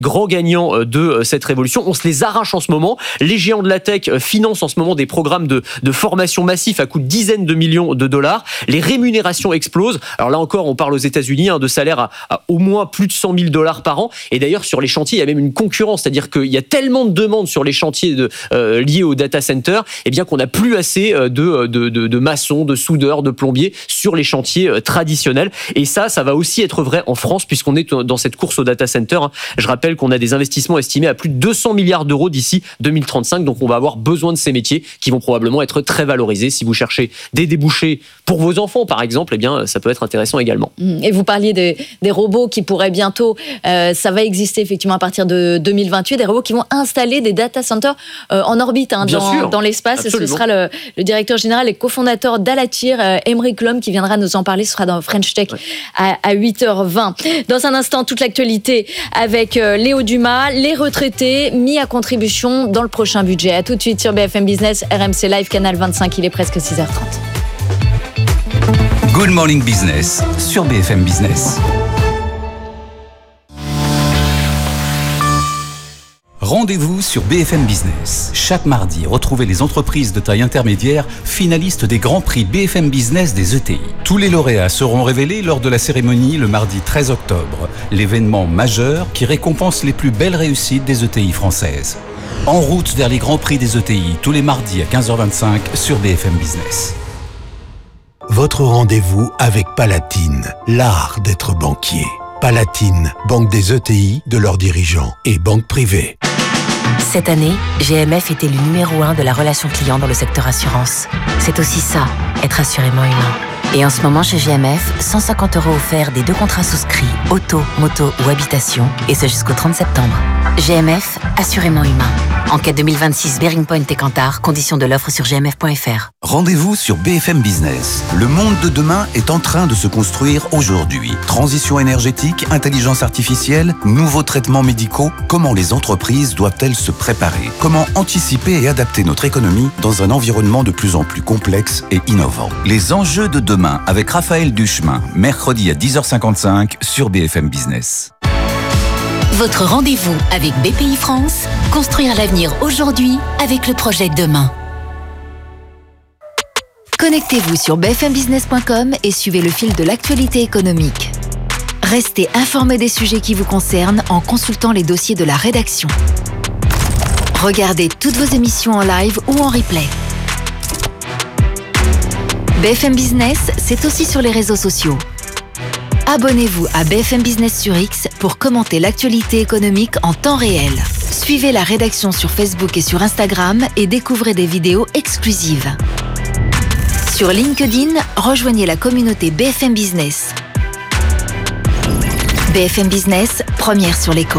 grands gagnants de cette révolution. On se les arrache en ce moment. Les géants de la tech financent en ce moment des programmes de formation massifs à coût de dizaines de millions de dollars. Les rémunérations explosent. Alors là encore, on parle aux États-Unis de salaires à au moins plus de 100 000 dollars par an. Et d'ailleurs, sur les chantiers, il y a même une concurrence. C'est-à-dire qu'il y a tellement de demandes sur les chantiers liés au data center, eh bien qu'on n'a plus assez de maçons, de soudeurs, de plombiers sur les chantiers traditionnels. Et ça va aussi être vrai en France, puisqu'on est dans cette course au data center. Je rappelle qu'on a des investissements estimés à plus de 200 milliards d'euros d'ici 2035. Donc, on va avoir besoin de ces métiers qui vont probablement être très valorisés. Si vous cherchez des débouchés pour vos enfants, par exemple, eh bien, ça peut être intéressant également. Et vous parliez des robots qui pourraient bientôt, ça va exister effectivement à partir de 2028, des robots qui vont installer des data centers en orbite, dans l'espace. Absolument. Et ce sera le directeur général et cofondateur d'Alatir, Aymeric Lhomme, qui viendra nous en parler. Ce sera dans French Tech à 8h20. Dans un instant, toute l'actualité avec Léo Dumas, les retraités mis à contribution dans le prochain budget. À tout de suite sur BFM Business, RMC Live, Canal 25, il est presque 6h30. Good Morning Business sur BFM Business. Rendez-vous sur BFM Business. Chaque mardi, retrouvez les entreprises de taille intermédiaire finalistes des Grands Prix BFM Business des ETI. Tous les lauréats seront révélés lors de la cérémonie le mardi 13 octobre, l'événement majeur qui récompense les plus belles réussites des ETI françaises. En route vers les Grands Prix des ETI, tous les mardis à 15h25 sur BFM Business. Votre rendez-vous avec Palatine, l'art d'être banquier. Palatine, banque des ETI, de leurs dirigeants et banque privée. Cette année, GMF est élu numéro 1 de la relation client dans le secteur assurance. C'est aussi ça, être assurément humain. Et en ce moment chez GMF, 150 € offerts des 2 contrats souscrits, auto, moto ou habitation, et ce jusqu'au 30 septembre. GMF, assurément humain. Enquête 2026 Bearing Point et Kantar, conditions de l'offre sur gmf.fr. Rendez-vous sur BFM Business. Le monde de demain est en train de se construire aujourd'hui. Transition énergétique, intelligence artificielle, nouveaux traitements médicaux. Comment les entreprises doivent-elles se préparer? Comment anticiper et adapter notre économie dans un environnement de plus en plus complexe et innovant? Les enjeux de demain avec Raphaël Duchemin, mercredi à 10h55 sur BFM Business. Votre rendez-vous avec BPI France, construire l'avenir aujourd'hui avec le projet demain. Connectez-vous sur bfmbusiness.com et suivez le fil de l'actualité économique. Restez informé des sujets qui vous concernent en consultant les dossiers de la rédaction. Regardez toutes vos émissions en live ou en replay. BFM Business, c'est aussi sur les réseaux sociaux. Abonnez-vous à BFM Business sur X pour commenter l'actualité économique en temps réel. Suivez la rédaction sur Facebook et sur Instagram et découvrez des vidéos exclusives. Sur LinkedIn, rejoignez la communauté BFM Business. BFM Business, première sur l'écho.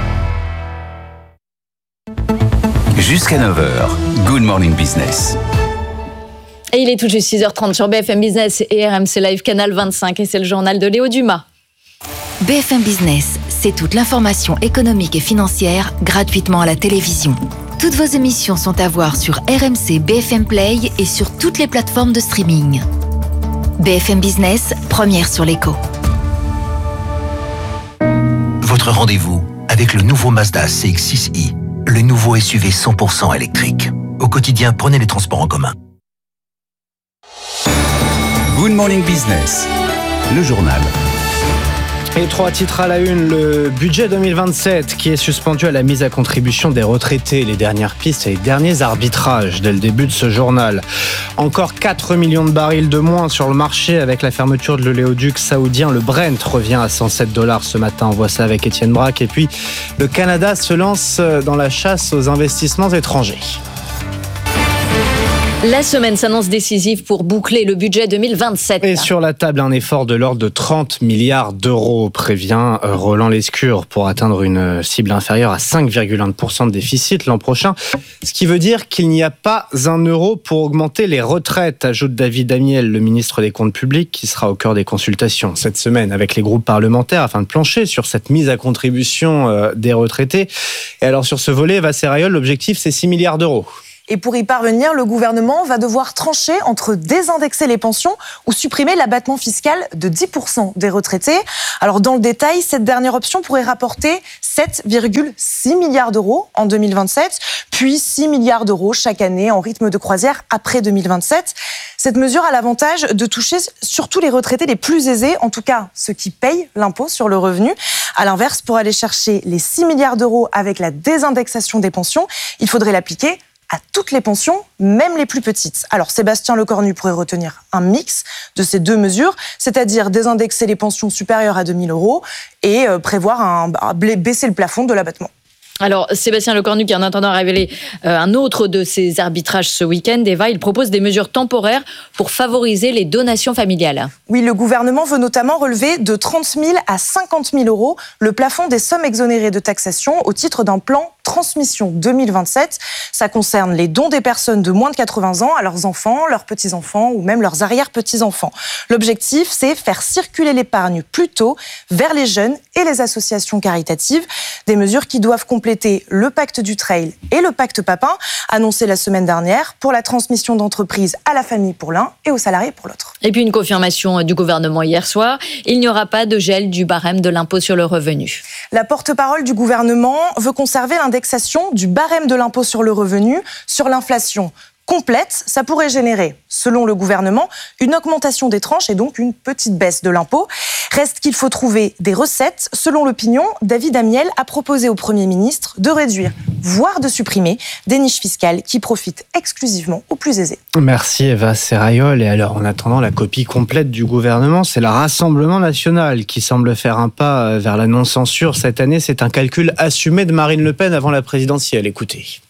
Jusqu'à 9h, Good Morning Business. Et il est tout juste 6h30 sur BFM Business et RMC Live, Canal 25. Et c'est le journal de Léo Dumas. BFM Business, c'est toute l'information économique et financière gratuitement à la télévision. Toutes vos émissions sont à voir sur RMC, BFM Play et sur toutes les plateformes de streaming. BFM Business, première sur l'écho. Votre rendez-vous avec le nouveau Mazda CX-6i, le nouveau SUV 100% électrique. Au quotidien, prenez les transports en commun. Good Morning Business, le journal. Et 3 titres à la une, le budget 2027 qui est suspendu à la mise à contribution des retraités, les dernières pistes et les derniers arbitrages dès le début de ce journal. Encore 4 millions de barils de moins sur le marché avec la fermeture de l'oléoduc saoudien. Le Brent revient à 107 $ ce matin, on voit ça avec Étienne Braque. Et puis le Canada se lance dans la chasse aux investissements étrangers. La semaine s'annonce décisive pour boucler le budget 2027. Et sur la table, un effort de l'ordre de 30 milliards d'euros, prévient Roland Lescure, pour atteindre une cible inférieure à 5,1% de déficit l'an prochain. Ce qui veut dire qu'il n'y a pas un euro pour augmenter les retraites, ajoute David Amiel, le ministre des Comptes publics, qui sera au cœur des consultations cette semaine avec les groupes parlementaires afin de plancher sur cette mise à contribution des retraités. Et alors sur ce volet, Eva Serrayol, l'objectif c'est 6 milliards d'euros. Et pour y parvenir, le gouvernement va devoir trancher entre désindexer les pensions ou supprimer l'abattement fiscal de 10% des retraités. Alors dans le détail, cette dernière option pourrait rapporter 7,6 milliards d'euros en 2027, puis 6 milliards d'euros chaque année en rythme de croisière après 2027. Cette mesure a l'avantage de toucher surtout les retraités les plus aisés, en tout cas ceux qui payent l'impôt sur le revenu. À l'inverse, pour aller chercher les 6 milliards d'euros avec la désindexation des pensions, il faudrait l'appliquer à toutes les pensions, même les plus petites. Alors Sébastien Lecornu pourrait retenir un mix de ces deux mesures, c'est-à-dire désindexer les pensions supérieures à 2 000 euros et prévoir baisser le plafond de l'abattement. Alors, Sébastien Lecornu, qui en attendant a révélé un autre de ses arbitrages ce week-end, Eva, il propose des mesures temporaires pour favoriser les donations familiales. Oui, le gouvernement veut notamment relever de 30 000 à 50 000 euros le plafond des sommes exonérées de taxation au titre d'un plan Transmission 2027. Ça concerne les dons des personnes de moins de 80 ans à leurs enfants, leurs petits-enfants ou même leurs arrière-petits-enfants. L'objectif, c'est faire circuler l'épargne plus tôt vers les jeunes et les associations caritatives. Des mesures qui doivent compléter le pacte du trail et le pacte Papin, annoncé la semaine dernière pour la transmission d'entreprise à la famille pour l'un et aux salariés pour l'autre. Et puis une confirmation du gouvernement hier soir, il n'y aura pas de gel du barème de l'impôt sur le revenu. La porte-parole du gouvernement veut conserver l'indexation du barème de l'impôt sur le revenu sur l'inflation complète. Ça pourrait générer, selon le gouvernement, une augmentation des tranches et donc une petite baisse de l'impôt. Reste qu'il faut trouver des recettes. Selon l'opinion, David Amiel a proposé au Premier ministre de réduire, voire de supprimer, des niches fiscales qui profitent exclusivement aux plus aisés. Merci Eva Serrayol. Et alors, en attendant la copie complète du gouvernement, c'est le Rassemblement national qui semble faire un pas vers la non-censure. Cette année, c'est un calcul assumé de Marine Le Pen avant la présidentielle. Écoutez.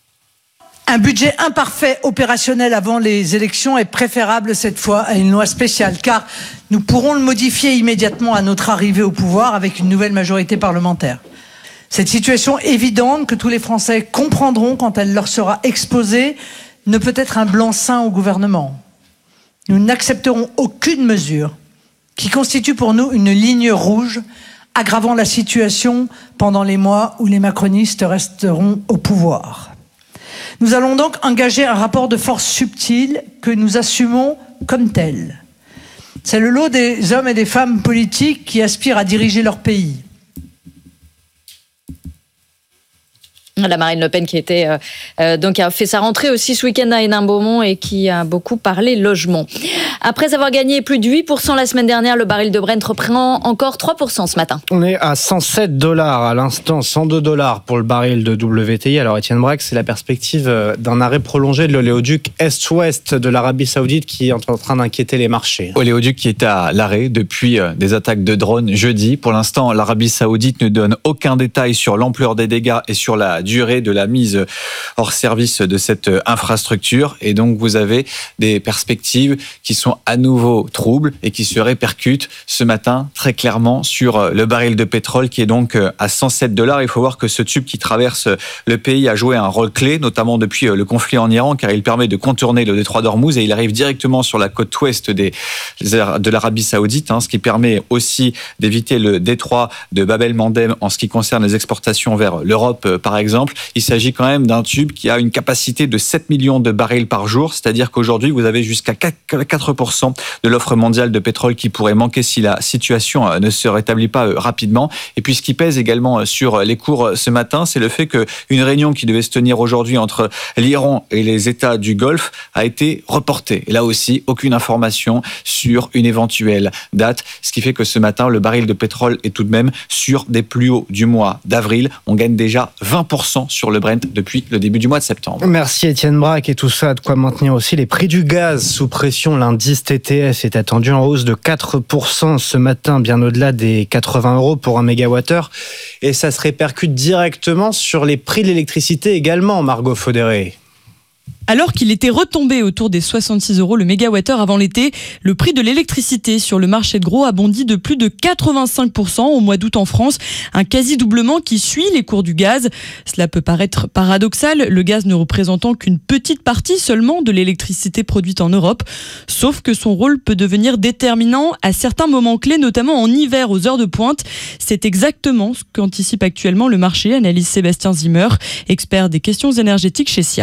Un budget imparfait opérationnel avant les élections est préférable cette fois à une loi spéciale, car nous pourrons le modifier immédiatement à notre arrivée au pouvoir avec une nouvelle majorité parlementaire. Cette situation évidente que tous les Français comprendront quand elle leur sera exposée ne peut être un blanc-seing au gouvernement. Nous n'accepterons aucune mesure qui constitue pour nous une ligne rouge aggravant la situation pendant les mois où les macronistes resteront au pouvoir. Nous allons donc engager un rapport de force subtil que nous assumons comme tel. C'est le lot des hommes et des femmes politiques qui aspirent à diriger leur pays. La Marine Le Pen qui était donc a fait sa rentrée aussi ce week-end à Hénin-Beaumont et qui a beaucoup parlé logement. Après avoir gagné plus de 8% la semaine dernière, le baril de Brent reprend encore 3% ce matin. On est à $107 à l'instant, $102 pour le baril de WTI. Alors Étienne Braque, c'est la perspective d'un arrêt prolongé de l'oléoduc Est-Ouest de l'Arabie Saoudite qui est en train d'inquiéter les marchés. Oléoduc qui est à l'arrêt depuis des attaques de drones jeudi. Pour l'instant, l'Arabie Saoudite ne donne aucun détail sur l'ampleur des dégâts et sur la durée de la mise hors service de cette infrastructure. Et donc, vous avez des perspectives qui sont à nouveau troubles et qui se répercutent ce matin très clairement sur le baril de pétrole qui est donc à $107. Il faut voir que ce tube qui traverse le pays a joué un rôle clé, notamment depuis le conflit en Iran, car il permet de contourner le détroit d'Ormuz et il arrive directement sur la côte ouest de l'Arabie Saoudite, ce qui permet aussi d'éviter le détroit de Bab el-Mandeb en ce qui concerne les exportations vers l'Europe, par exemple. Il s'agit quand même d'un tube qui a une capacité de 7 millions de barils par jour, c'est-à-dire qu'aujourd'hui, vous avez jusqu'à 4% de l'offre mondiale de pétrole qui pourrait manquer si la situation ne se rétablit pas rapidement. Et puis, ce qui pèse également sur les cours ce matin, c'est le fait qu'une réunion qui devait se tenir aujourd'hui entre l'Iran et les États du Golfe a été reportée. Et là aussi, aucune information sur une éventuelle date, ce qui fait que ce matin, le baril de pétrole est tout de même sur des plus hauts du mois d'avril. On gagne déjà 20% sur le Brent depuis le début du mois de septembre. Merci Étienne Braque, et tout ça a de quoi maintenir aussi les prix du gaz sous pression. L'indice TTF est attendu en hausse de 4% ce matin, bien au-delà des 80 € pour un mégawattheure. Et ça se répercute directement sur les prix de l'électricité également, Margot Faudéré. Alors qu'il était retombé autour des 66 € le mégawattheure avant l'été, le prix de l'électricité sur le marché de gros a bondi de plus de 85% au mois d'août en France, un quasi-doublement qui suit les cours du gaz. Cela peut paraître paradoxal, le gaz ne représentant qu'une petite partie seulement de l'électricité produite en Europe, sauf que son rôle peut devenir déterminant à certains moments clés, notamment en hiver aux heures de pointe. C'est exactement ce qu'anticipe actuellement le marché, analyse Sébastien Zimmer, expert des questions énergétiques chez SIA.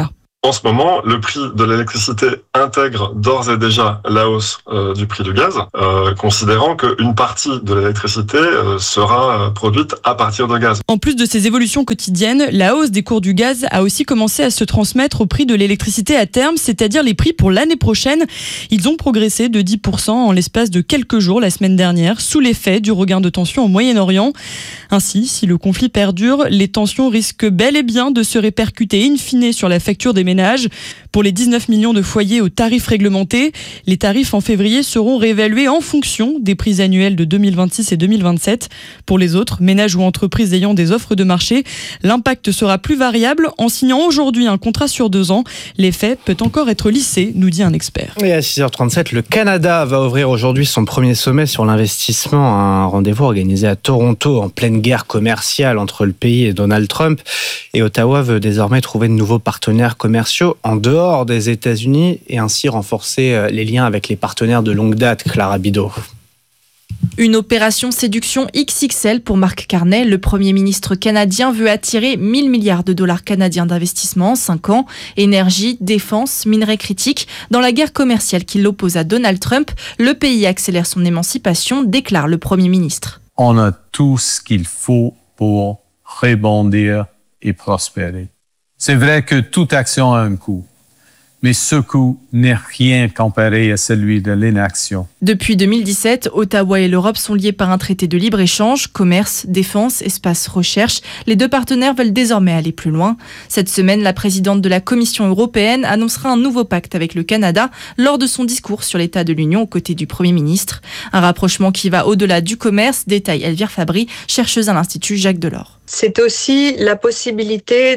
En ce moment, le prix de l'électricité intègre d'ores et déjà la hausse du prix du gaz, considérant qu'une partie de l'électricité sera produite à partir de gaz. En plus de ces évolutions quotidiennes, la hausse des cours du gaz a aussi commencé à se transmettre au prix de l'électricité à terme, c'est-à-dire les prix pour l'année prochaine. Ils ont progressé de 10% en l'espace de quelques jours la semaine dernière, sous l'effet du regain de tensions au Moyen-Orient. Ainsi, si le conflit perdure, les tensions risquent bel et bien de se répercuter in fine sur la facture des ménages. Pour les 19 millions de foyers aux tarifs réglementés, les tarifs en février seront réévalués en fonction des prix annuels de 2026 et 2027. Pour les autres, ménages ou entreprises ayant des offres de marché, l'impact sera plus variable. En signant aujourd'hui un contrat sur 2 ans, l'effet peut encore être lissé, nous dit un expert. Et à 6h37, le Canada va ouvrir aujourd'hui son premier sommet sur l'investissement, un rendez-vous organisé à Toronto en pleine guerre commerciale entre le pays et Donald Trump. Et Ottawa veut désormais trouver de nouveaux partenaires commerciaux en dehors des États-Unis et ainsi renforcer les liens avec les partenaires de longue date. Clara Bidot. Une opération séduction XXL pour Mark Carney. Le Premier ministre canadien veut attirer 1 000 milliards de dollars canadiens d'investissement en 5 ans. Énergie, défense, minerais critiques. Dans la guerre commerciale qui l'oppose à Donald Trump, le pays accélère son émancipation, déclare le Premier ministre. On a tout ce qu'il faut pour rebondir et prospérer. C'est vrai que toute action a un coût, mais ce coût n'est rien comparé à celui de l'inaction. Depuis 2017, Ottawa et l'Europe sont liés par un traité de libre-échange, commerce, défense, espace, recherche. Les 2 partenaires veulent désormais aller plus loin. Cette semaine, la présidente de la Commission européenne annoncera un nouveau pacte avec le Canada lors de son discours sur l'état de l'Union aux côtés du Premier ministre. Un rapprochement qui va au-delà du commerce, détaille Elvire Fabry, chercheuse à l'Institut Jacques Delors. C'est aussi la possibilité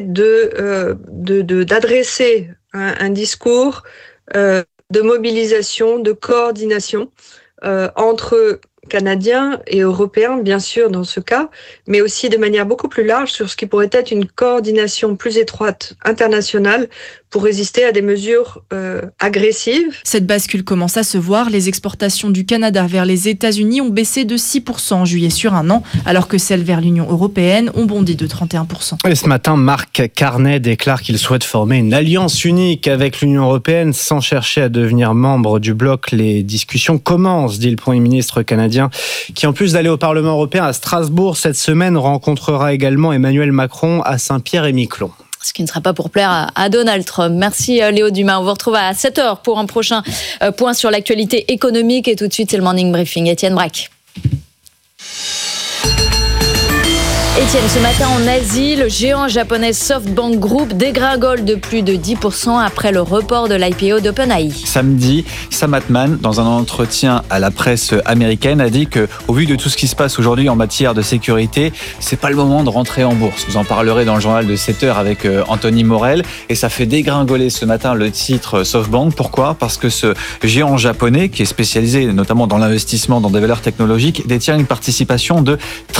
d'adresser un discours de mobilisation, de coordination entre Canadiens et Européens, bien sûr, dans ce cas, mais aussi de manière beaucoup plus large sur ce qui pourrait être une coordination plus étroite internationale pour résister à des mesures agressives. Cette bascule commence à se voir. Les exportations du Canada vers les États-Unis ont baissé de 6% en juillet sur un an, alors que celles vers l'Union européenne ont bondi de 31%. Et ce matin, Mark Carney déclare qu'il souhaite former une alliance unique avec l'Union européenne sans chercher à devenir membre du bloc. Les discussions commencent, dit le Premier ministre canadien, qui en plus d'aller au Parlement européen à Strasbourg cette semaine, rencontrera également Emmanuel Macron à Saint-Pierre-et-Miquelon. Ce qui ne sera pas pour plaire à Donald Trump. Merci Léo Dumas. On vous retrouve à 7h pour un prochain point sur l'actualité économique. Et tout de suite, c'est le Morning Briefing. Étienne Braque. Étienne, ce matin en Asie, le géant japonais SoftBank Group dégringole de plus de 10% après le report de l'IPO d'OpenAI. Samedi, Sam Altman, dans un entretien à la presse américaine, a dit que, au vu de tout ce qui se passe aujourd'hui en matière de sécurité, c'est pas le moment de rentrer en bourse. Vous en parlerez dans le journal de 7h avec Anthony Morel. Et ça fait dégringoler ce matin le titre SoftBank. Pourquoi ? Parce que ce géant japonais, qui est spécialisé notamment dans l'investissement dans des valeurs technologiques, détient une participation de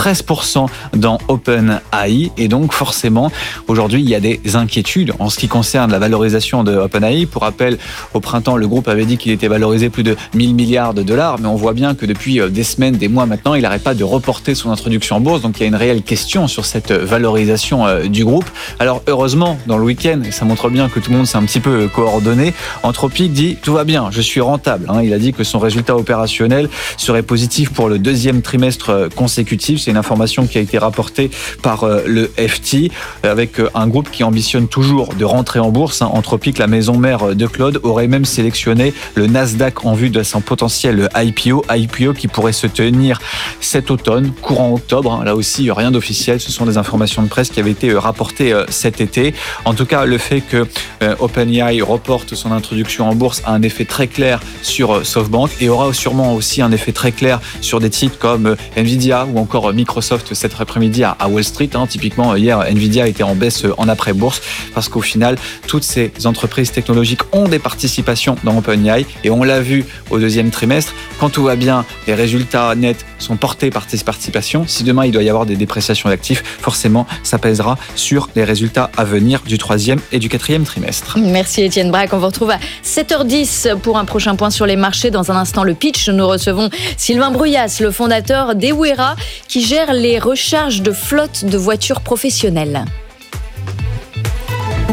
13% dans OpenAI. Et donc, forcément, aujourd'hui, il y a des inquiétudes en ce qui concerne la valorisation de OpenAI. Pour rappel, au printemps, le groupe avait dit qu'il était valorisé plus de 1 000 milliards de dollars. Mais on voit bien que depuis des semaines, des mois maintenant, il n'arrête pas de reporter son introduction en bourse. Donc, il y a une réelle question sur cette valorisation du groupe. Alors, heureusement, dans le week-end, et ça montre bien que tout le monde s'est un petit peu coordonné, Anthropic dit « Tout va bien, je suis rentable ». Il a dit que son résultat opérationnel serait positif pour le 2e trimestre consécutif. C'est une information qui a été rapportée par le FT, avec un groupe qui ambitionne toujours de rentrer en bourse. Anthropic, la maison mère de Claude, aurait même sélectionné le Nasdaq en vue de son potentiel IPO qui pourrait se tenir cet automne, courant octobre. Là aussi, rien d'officiel, ce sont des informations de presse qui avaient été rapportées cet été. En tout cas, le fait que OpenAI reporte son introduction en bourse a un effet très clair sur SoftBank et aura sûrement aussi un effet très clair sur des titres comme Nvidia ou encore Microsoft cet après-midi à Wall Street. Typiquement, hier, Nvidia était en baisse en après-bourse parce qu'au final, toutes ces entreprises technologiques ont des participations dans OpenAI et on l'a vu au 2e trimestre. Quand tout va bien, les résultats nets sont portés par ces participations. Si demain, il doit y avoir des dépréciations d'actifs, forcément, ça pèsera sur les résultats à venir du 3e et du 4e trimestre. Merci Étienne Braque. On vous retrouve à 7h10 pour un prochain point sur les marchés. Dans un instant, le pitch. Nous recevons Sylvain Bruyas, le fondateur d'Ewera, qui gère les recharges de flotte de voitures professionnelles.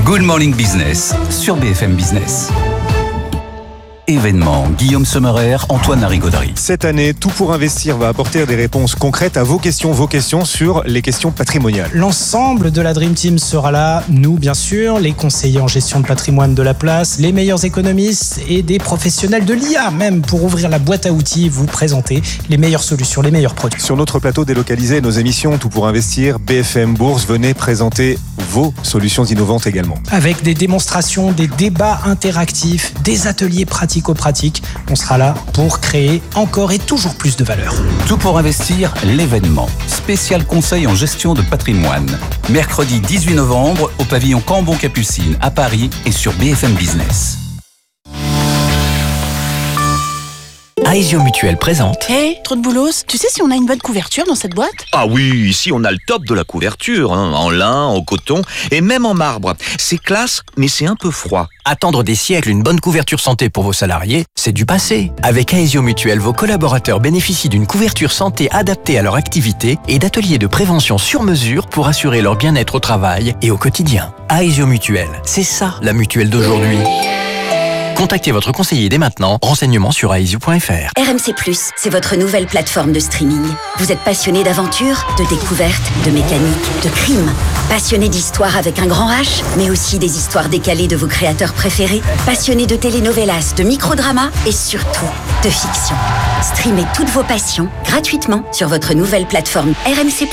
Good Morning Business sur BFM Business. Événement, Guillaume Sommerer, Antoine Larigauderie. Cette année, Tout pour investir va apporter des réponses concrètes à vos questions sur les questions patrimoniales. L'ensemble de la Dream Team sera là, nous bien sûr, les conseillers en gestion de patrimoine de la place, les meilleurs économistes et des professionnels de l'IA même pour ouvrir la boîte à outils, vous présenter les meilleures solutions, les meilleurs produits. Sur notre plateau délocalisé, nos émissions Tout pour investir, BFM Bourse, venez présenter vos solutions innovantes également. Avec des démonstrations, des débats interactifs, des ateliers pratico-pratiques, on sera là pour créer encore et toujours plus de valeur. Tout pour investir, l'événement. Spécial conseil en gestion de patrimoine. Mercredi 18 novembre au pavillon Cambon-Capucine à Paris et sur BFM Business. Aesio Mutuel présente. Hey, trop de boulos, tu sais si on a une bonne couverture dans cette boîte? Ah oui, ici on a le top de la couverture, en lin, en coton et même en marbre. C'est classe, mais c'est un peu froid. Attendre des siècles une bonne couverture santé pour vos salariés, c'est du passé. Avec Aesio Mutuel, vos collaborateurs bénéficient d'une couverture santé adaptée à leur activité et d'ateliers de prévention sur mesure pour assurer leur bien-être au travail et au quotidien. Aesio Mutuel, c'est ça la mutuelle d'aujourd'hui. Contactez votre conseiller dès maintenant. Renseignements sur aesio.fr. RMC+, c'est votre nouvelle plateforme de streaming. Vous êtes passionné d'aventure, de découverte, de mécanique, de crime. Passionné d'histoire avec un grand H, mais aussi des histoires décalées de vos créateurs préférés. Passionné de telenovelas, de microdramas et surtout de fiction. Streamez toutes vos passions gratuitement sur votre nouvelle plateforme RMC+.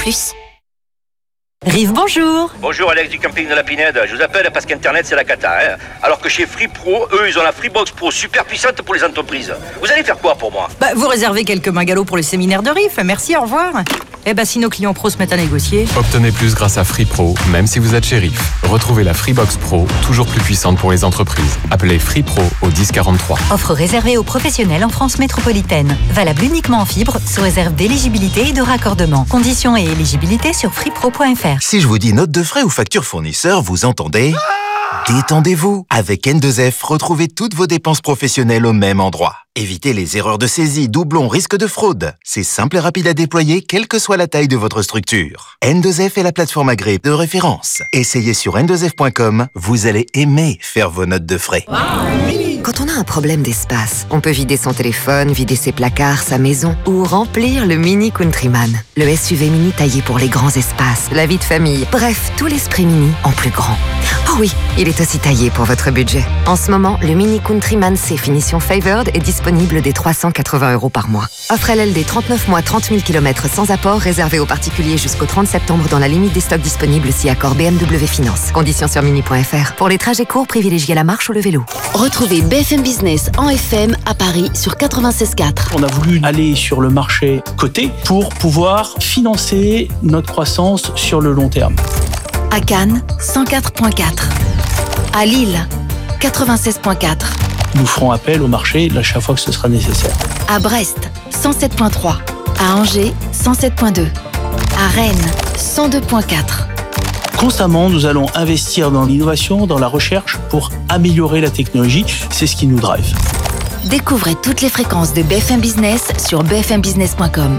Rive, bonjour. Bonjour Alex du camping de la Pinède. Je vous appelle parce qu'Internet c'est la cata. Alors que chez Free Pro, eux ils ont la Freebox Pro super puissante pour les entreprises. Vous allez faire quoi pour moi? Vous réservez quelques magalots pour le séminaire de Rive. Merci, au revoir. Si nos clients pros se mettent à négocier. Obtenez plus grâce à Free Pro, même si vous êtes chez Rive. Retrouvez la Freebox Pro, toujours plus puissante pour les entreprises. Appelez Free Pro au 1043. Offre réservée aux professionnels en France métropolitaine. Valable uniquement en fibre, sous réserve d'éligibilité et de raccordement. Conditions et éligibilité sur freepro.fr. Si je vous dis note de frais ou facture fournisseur, vous entendez? Détendez-vous. Avec N2F, retrouvez toutes vos dépenses professionnelles au même endroit. Évitez les erreurs de saisie, doublons, risque de fraude. C'est simple et rapide à déployer, quelle que soit la taille de votre structure. N2F est la plateforme agréée de référence. Essayez sur n2f.com, vous allez aimer faire vos notes de frais. Quand on a un problème d'espace, on peut vider son téléphone, vider ses placards, sa maison ou remplir le Mini Countryman. Le SUV mini taillé pour les grands espaces, la vie de famille, bref, tout l'esprit mini en plus grand. Oh oui, il est aussi taillé pour votre budget. En ce moment, le Mini Countryman C finition Favored est disponible dès 380 € par mois. Offre LLD 39 mois, 30 000 km sans apport, réservé aux particuliers jusqu'au 30 septembre dans la limite des stocks disponibles si accord BMW Finance. Conditions sur mini.fr. Pour les trajets courts, privilégiez la marche ou le vélo. Retrouvez BFM Business en FM à Paris sur 96.4. On a voulu aller sur le marché coté pour pouvoir financer notre croissance sur le long terme. À Cannes, 104.4. À Lille, 96.4. Nous ferons appel au marché à chaque fois que ce sera nécessaire. À Brest, 107.3. À Angers, 107.2. À Rennes, 102.4. Constamment, nous allons investir dans l'innovation, dans la recherche pour améliorer la technologie. C'est ce qui nous drive. Découvrez toutes les fréquences de BFM Business sur bfmbusiness.com.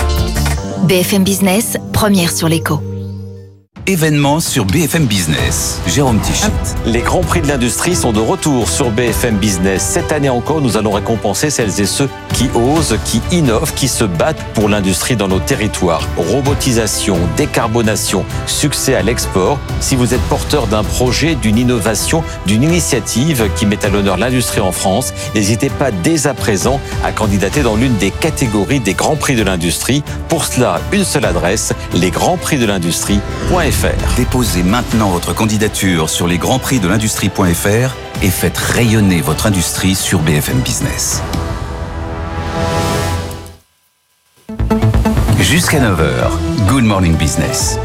BFM Business, première sur l'écho. Événement sur BFM Business. Jérôme Tichy. Les grands prix de l'industrie sont de retour sur BFM Business. Cette année encore, nous allons récompenser celles et ceux qui osent, qui innovent, qui se battent pour l'industrie dans nos territoires. Robotisation, décarbonation, succès à l'export. Si vous êtes porteur d'un projet, d'une innovation, d'une initiative qui met à l'honneur l'industrie en France, n'hésitez pas dès à présent à candidater dans l'une des catégories des grands prix de l'industrie. Pour cela, une seule adresse, lesgrandsprixdelindustrie.fr. Déposez maintenant votre candidature sur lesgrandsprixdelindustrie.fr et faites rayonner votre industrie sur BFM Business. Jusqu'à 9h, Good Morning Business.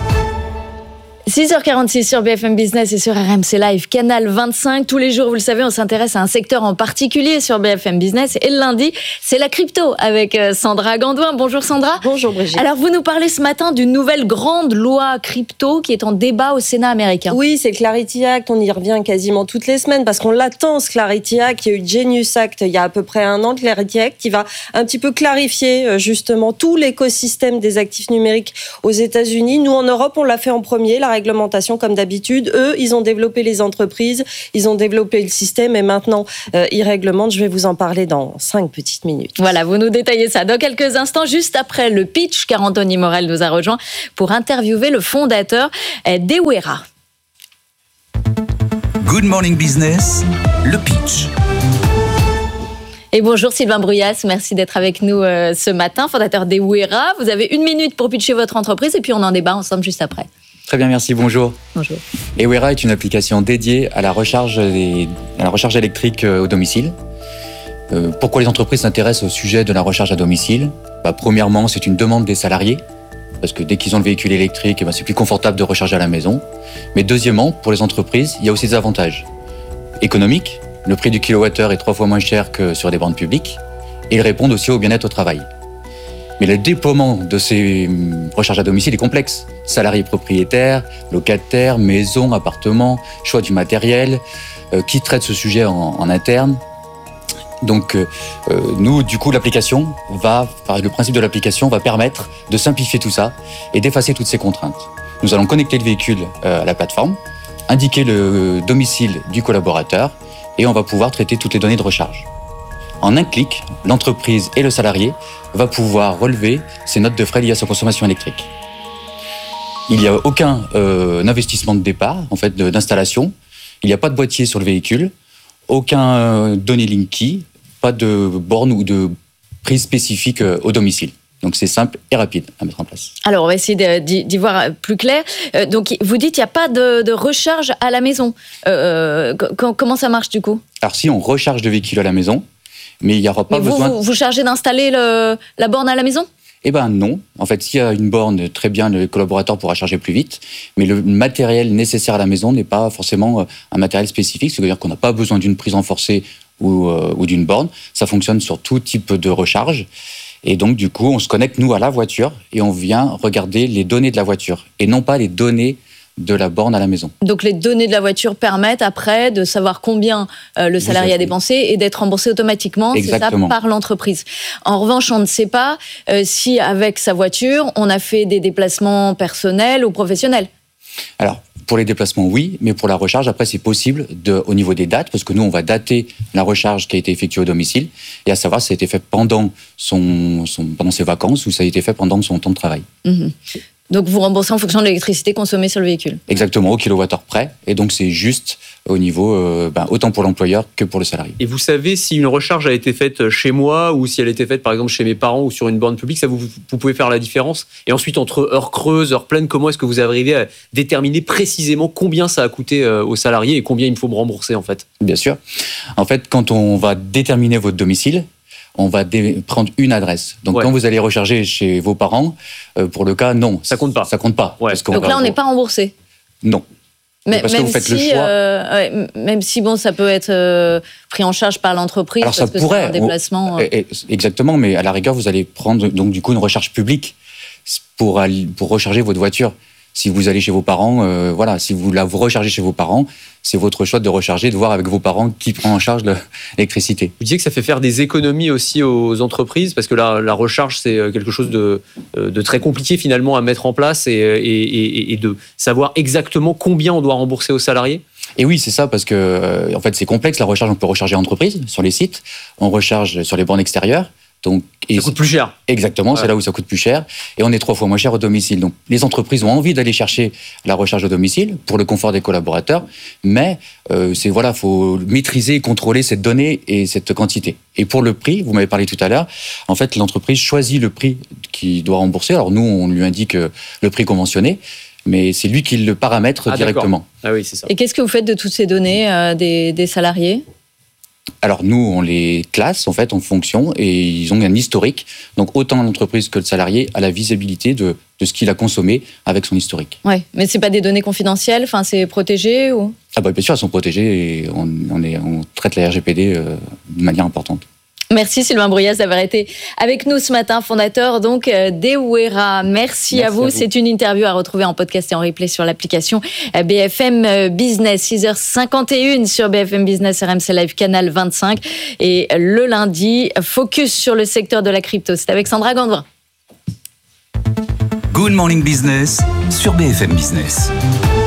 6h46 sur BFM Business et sur RMC Live, canal 25. Tous les jours, vous le savez, on s'intéresse à un secteur en particulier sur BFM Business. Et le lundi, c'est la crypto avec Sandra Gandouin. Bonjour Sandra. Bonjour Brigitte. Alors, vous nous parlez ce matin d'une nouvelle grande loi crypto qui est en débat au Sénat américain. Oui, c'est Clarity Act. On y revient quasiment toutes les semaines parce qu'on l'attend, ce Clarity Act. Il y a eu Genius Act il y a à peu près un an, Clarity Act, qui va un petit peu clarifier justement tout l'écosystème des actifs numériques aux États-Unis. Nous, en Europe, on l'a fait en premier. La réglementation comme d'habitude. Eux, ils ont développé les entreprises, ils ont développé le système et maintenant, ils réglementent. Je vais vous en parler dans 5 petites minutes. Voilà, vous nous détaillez ça dans quelques instants, juste après le pitch, car Anthony Morel nous a rejoint pour interviewer le fondateur d'Ewera. Good Morning Business, le pitch. Et bonjour Sylvain Bruyas, merci d'être avec nous ce matin, fondateur d'Ewera. Vous avez 1 minute pour pitcher votre entreprise et puis on en débat ensemble juste après. Très bien, merci, bonjour. Bonjour. Ewera est une application dédiée à la recharge électrique au domicile. Pourquoi les entreprises s'intéressent au sujet de la recharge à domicile ? Premièrement, c'est une demande des salariés, parce que dès qu'ils ont le véhicule électrique, c'est plus confortable de recharger à la maison. Mais deuxièmement, pour les entreprises, il y a aussi des avantages économiques. Le prix du kilowattheure est 3 fois moins cher que sur des bornes publiques. Et ils répondent aussi au bien-être au travail. Mais le déploiement de ces recharges à domicile est complexe. Salariés propriétaires, locataires, maisons, appartements, choix du matériel, qui traite ce sujet en interne. Donc nous, du coup, le principe de l'application va permettre de simplifier tout ça et d'effacer toutes ces contraintes. Nous allons connecter le véhicule à la plateforme, indiquer le domicile du collaborateur et on va pouvoir traiter toutes les données de recharge. En un clic, l'entreprise et le salarié va pouvoir relever ses notes de frais liées à sa consommation électrique. Il n'y a aucun investissement de départ, en fait, d'installation. Il n'y a pas de boîtier sur le véhicule, aucun données Linky, pas de borne ou de prise spécifique au domicile. Donc c'est simple et rapide à mettre en place. Alors on va essayer d'y voir plus clair. Donc vous dites qu'il n'y a pas de recharge à la maison. Comment ça marche du coup ? Alors si on recharge le véhicule à la maison, mais il n'y aura pas besoin... Vous chargez d'installer la borne à la maison ? Eh bien non. En fait, s'il y a une borne, très bien, le collaborateur pourra charger plus vite, mais le matériel nécessaire à la maison n'est pas forcément un matériel spécifique, c'est-à-dire qu'on n'a pas besoin d'une prise renforcée ou d'une borne. Ça fonctionne sur tout type de recharge. Et donc, du coup, on se connecte, nous, à la voiture et on vient regarder les données de la voiture et non pas les données de la borne à la maison. Donc, les données de la voiture permettent après de savoir combien le salarié a dépensé et d'être remboursé automatiquement, exactement, c'est ça, par l'entreprise. En revanche, on ne sait pas si, avec sa voiture, on a fait des déplacements personnels ou professionnels. Alors, pour les déplacements, oui, mais pour la recharge, après, c'est possible au niveau des dates, parce que nous, on va dater la recharge qui a été effectuée au domicile, et à savoir si ça a été fait pendant pendant ses vacances ou ça a été fait pendant son temps de travail. Mmh. Donc, vous remboursez en fonction de l'électricité consommée sur le véhicule. Exactement, au kilowattheure près, et donc c'est juste au niveau, autant pour l'employeur que pour le salarié. Et vous savez si une recharge a été faite chez moi ou si elle a été faite, par exemple, chez mes parents ou sur une borne publique, ça vous pouvez faire la différence. Et ensuite, entre heures creuses, heures pleines, comment est-ce que vous arrivez à déterminer précisément combien ça a coûté aux salariés et combien il me faut me rembourser, en fait ? Bien sûr. En fait, quand on va déterminer votre domicile, on va prendre une adresse. Donc, quand vous allez recharger chez vos parents, pour le cas, non. Ça compte pas. Ça compte pas. Ouais. Donc là, on n'est pas remboursé. Non. Mais parce que vous faites le choix. Même si, ça peut être pris en charge par l'entreprise. Alors, parce ça que pourrait. C'est un déplacement. Exactement, mais à la rigueur, vous allez prendre donc du coup une recharge publique pour recharger votre voiture. Si vous allez chez vos parents, si vous rechargez chez vos parents, c'est votre choix de recharger, de voir avec vos parents qui prend en charge l'électricité. Vous disiez que ça fait faire des économies aussi aux entreprises, parce que la recharge, c'est quelque chose de très compliqué finalement à mettre en place et de savoir exactement combien on doit rembourser aux salariés. Et oui, c'est ça, parce que en fait, c'est complexe. La recharge, on peut recharger en entreprise, sur les sites. On recharge sur les bornes extérieures. Donc, ça coûte plus cher. Exactement, c'est là où ça coûte plus cher. Et on est 3 fois moins cher au domicile. Donc, les entreprises ont envie d'aller chercher la recharge au domicile pour le confort des collaborateurs. Mais, faut maîtriser et contrôler cette donnée et cette quantité. Et pour le prix, vous m'avez parlé tout à l'heure, en fait, l'entreprise choisit le prix qu'il doit rembourser. Alors, nous, on lui indique le prix conventionné. Mais c'est lui qui le paramètre directement. Ah oui, c'est ça. Et qu'est-ce que vous faites de toutes ces données des salariés ? Alors nous, on les classe en fait en fonction et ils ont un historique. Donc autant l'entreprise que le salarié a la visibilité de ce qu'il a consommé avec son historique. Ouais, mais c'est pas des données confidentielles, c'est protégé ou ? Ah bien sûr, elles sont protégées et on traite la RGPD de manière importante. Merci Sylvain Bruyas d'avoir été avec nous ce matin, fondateur donc d'Ewera. Merci à vous. C'est une interview à retrouver en podcast et en replay sur l'application BFM Business. 6h51 sur BFM Business, RMC Live, canal 25. Et le lundi, focus sur le secteur de la crypto. C'est avec Sandra Gandevin. Good Morning Business sur BFM Business.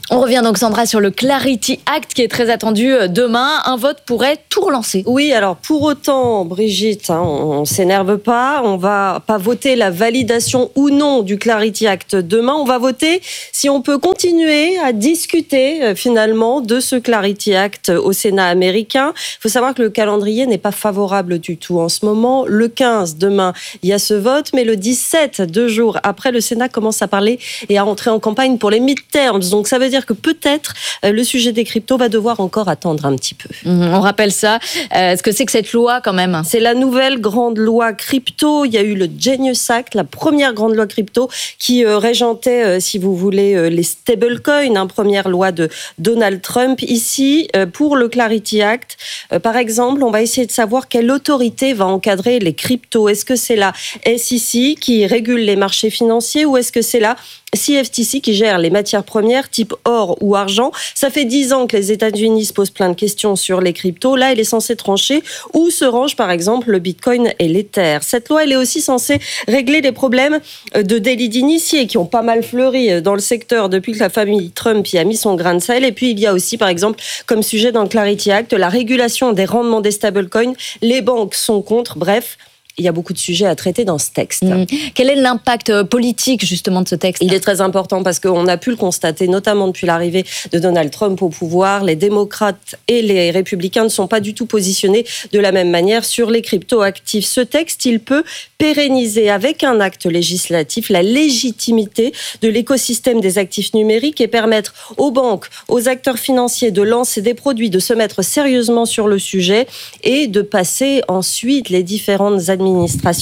On revient donc, Sandra, sur le Clarity Act qui est très attendu demain. Un vote pourrait tout relancer. Oui, alors pour autant, Brigitte, on ne s'énerve pas. On ne va pas voter la validation ou non du Clarity Act demain. On va voter si on peut continuer à discuter finalement de ce Clarity Act au Sénat américain. Il faut savoir que le calendrier n'est pas favorable du tout en ce moment. Le 15, demain, il y a ce vote, mais le 17, 2 jours après, le Sénat commence à parler et à entrer en campagne pour les midterms. Donc ça veut dire que peut-être le sujet des cryptos va devoir encore attendre un petit peu. On rappelle ça. Ce que c'est que cette loi quand même? C'est la nouvelle grande loi crypto. Il y a eu le Genius Act, la première grande loi crypto qui régentait, si vous voulez, les stablecoins, première loi de Donald Trump. Ici, pour le Clarity Act, par exemple, on va essayer de savoir quelle autorité va encadrer les cryptos. Est-ce que c'est la SEC qui régule les marchés financiers ou est-ce que c'est la CFTC qui gère les matières premières type or ou argent? Ça fait 10 ans que les États-Unis se posent plein de questions sur les cryptos. Là, elle est censée trancher où se rangent par exemple le Bitcoin et l'Ether. Cette loi, elle est aussi censée régler les problèmes de délits d'initiés qui ont pas mal fleuri dans le secteur depuis que la famille Trump y a mis son grain de sel. Et puis, il y a aussi, par exemple, comme sujet dans le Clarity Act, la régulation des rendements des stablecoins. Les banques sont contre. Bref, il y a beaucoup de sujets à traiter dans ce texte. Quel est l'impact politique justement de ce texte? Il est très important parce qu'on a pu le constater, notamment depuis l'arrivée de Donald Trump au pouvoir. Les démocrates et les républicains ne sont pas du tout positionnés de la même manière sur les crypto-actifs. Ce texte, il peut pérenniser avec un acte législatif la légitimité de l'écosystème des actifs numériques et permettre aux banques, aux acteurs financiers de lancer des produits, de se mettre sérieusement sur le sujet et de passer ensuite les différentes administrations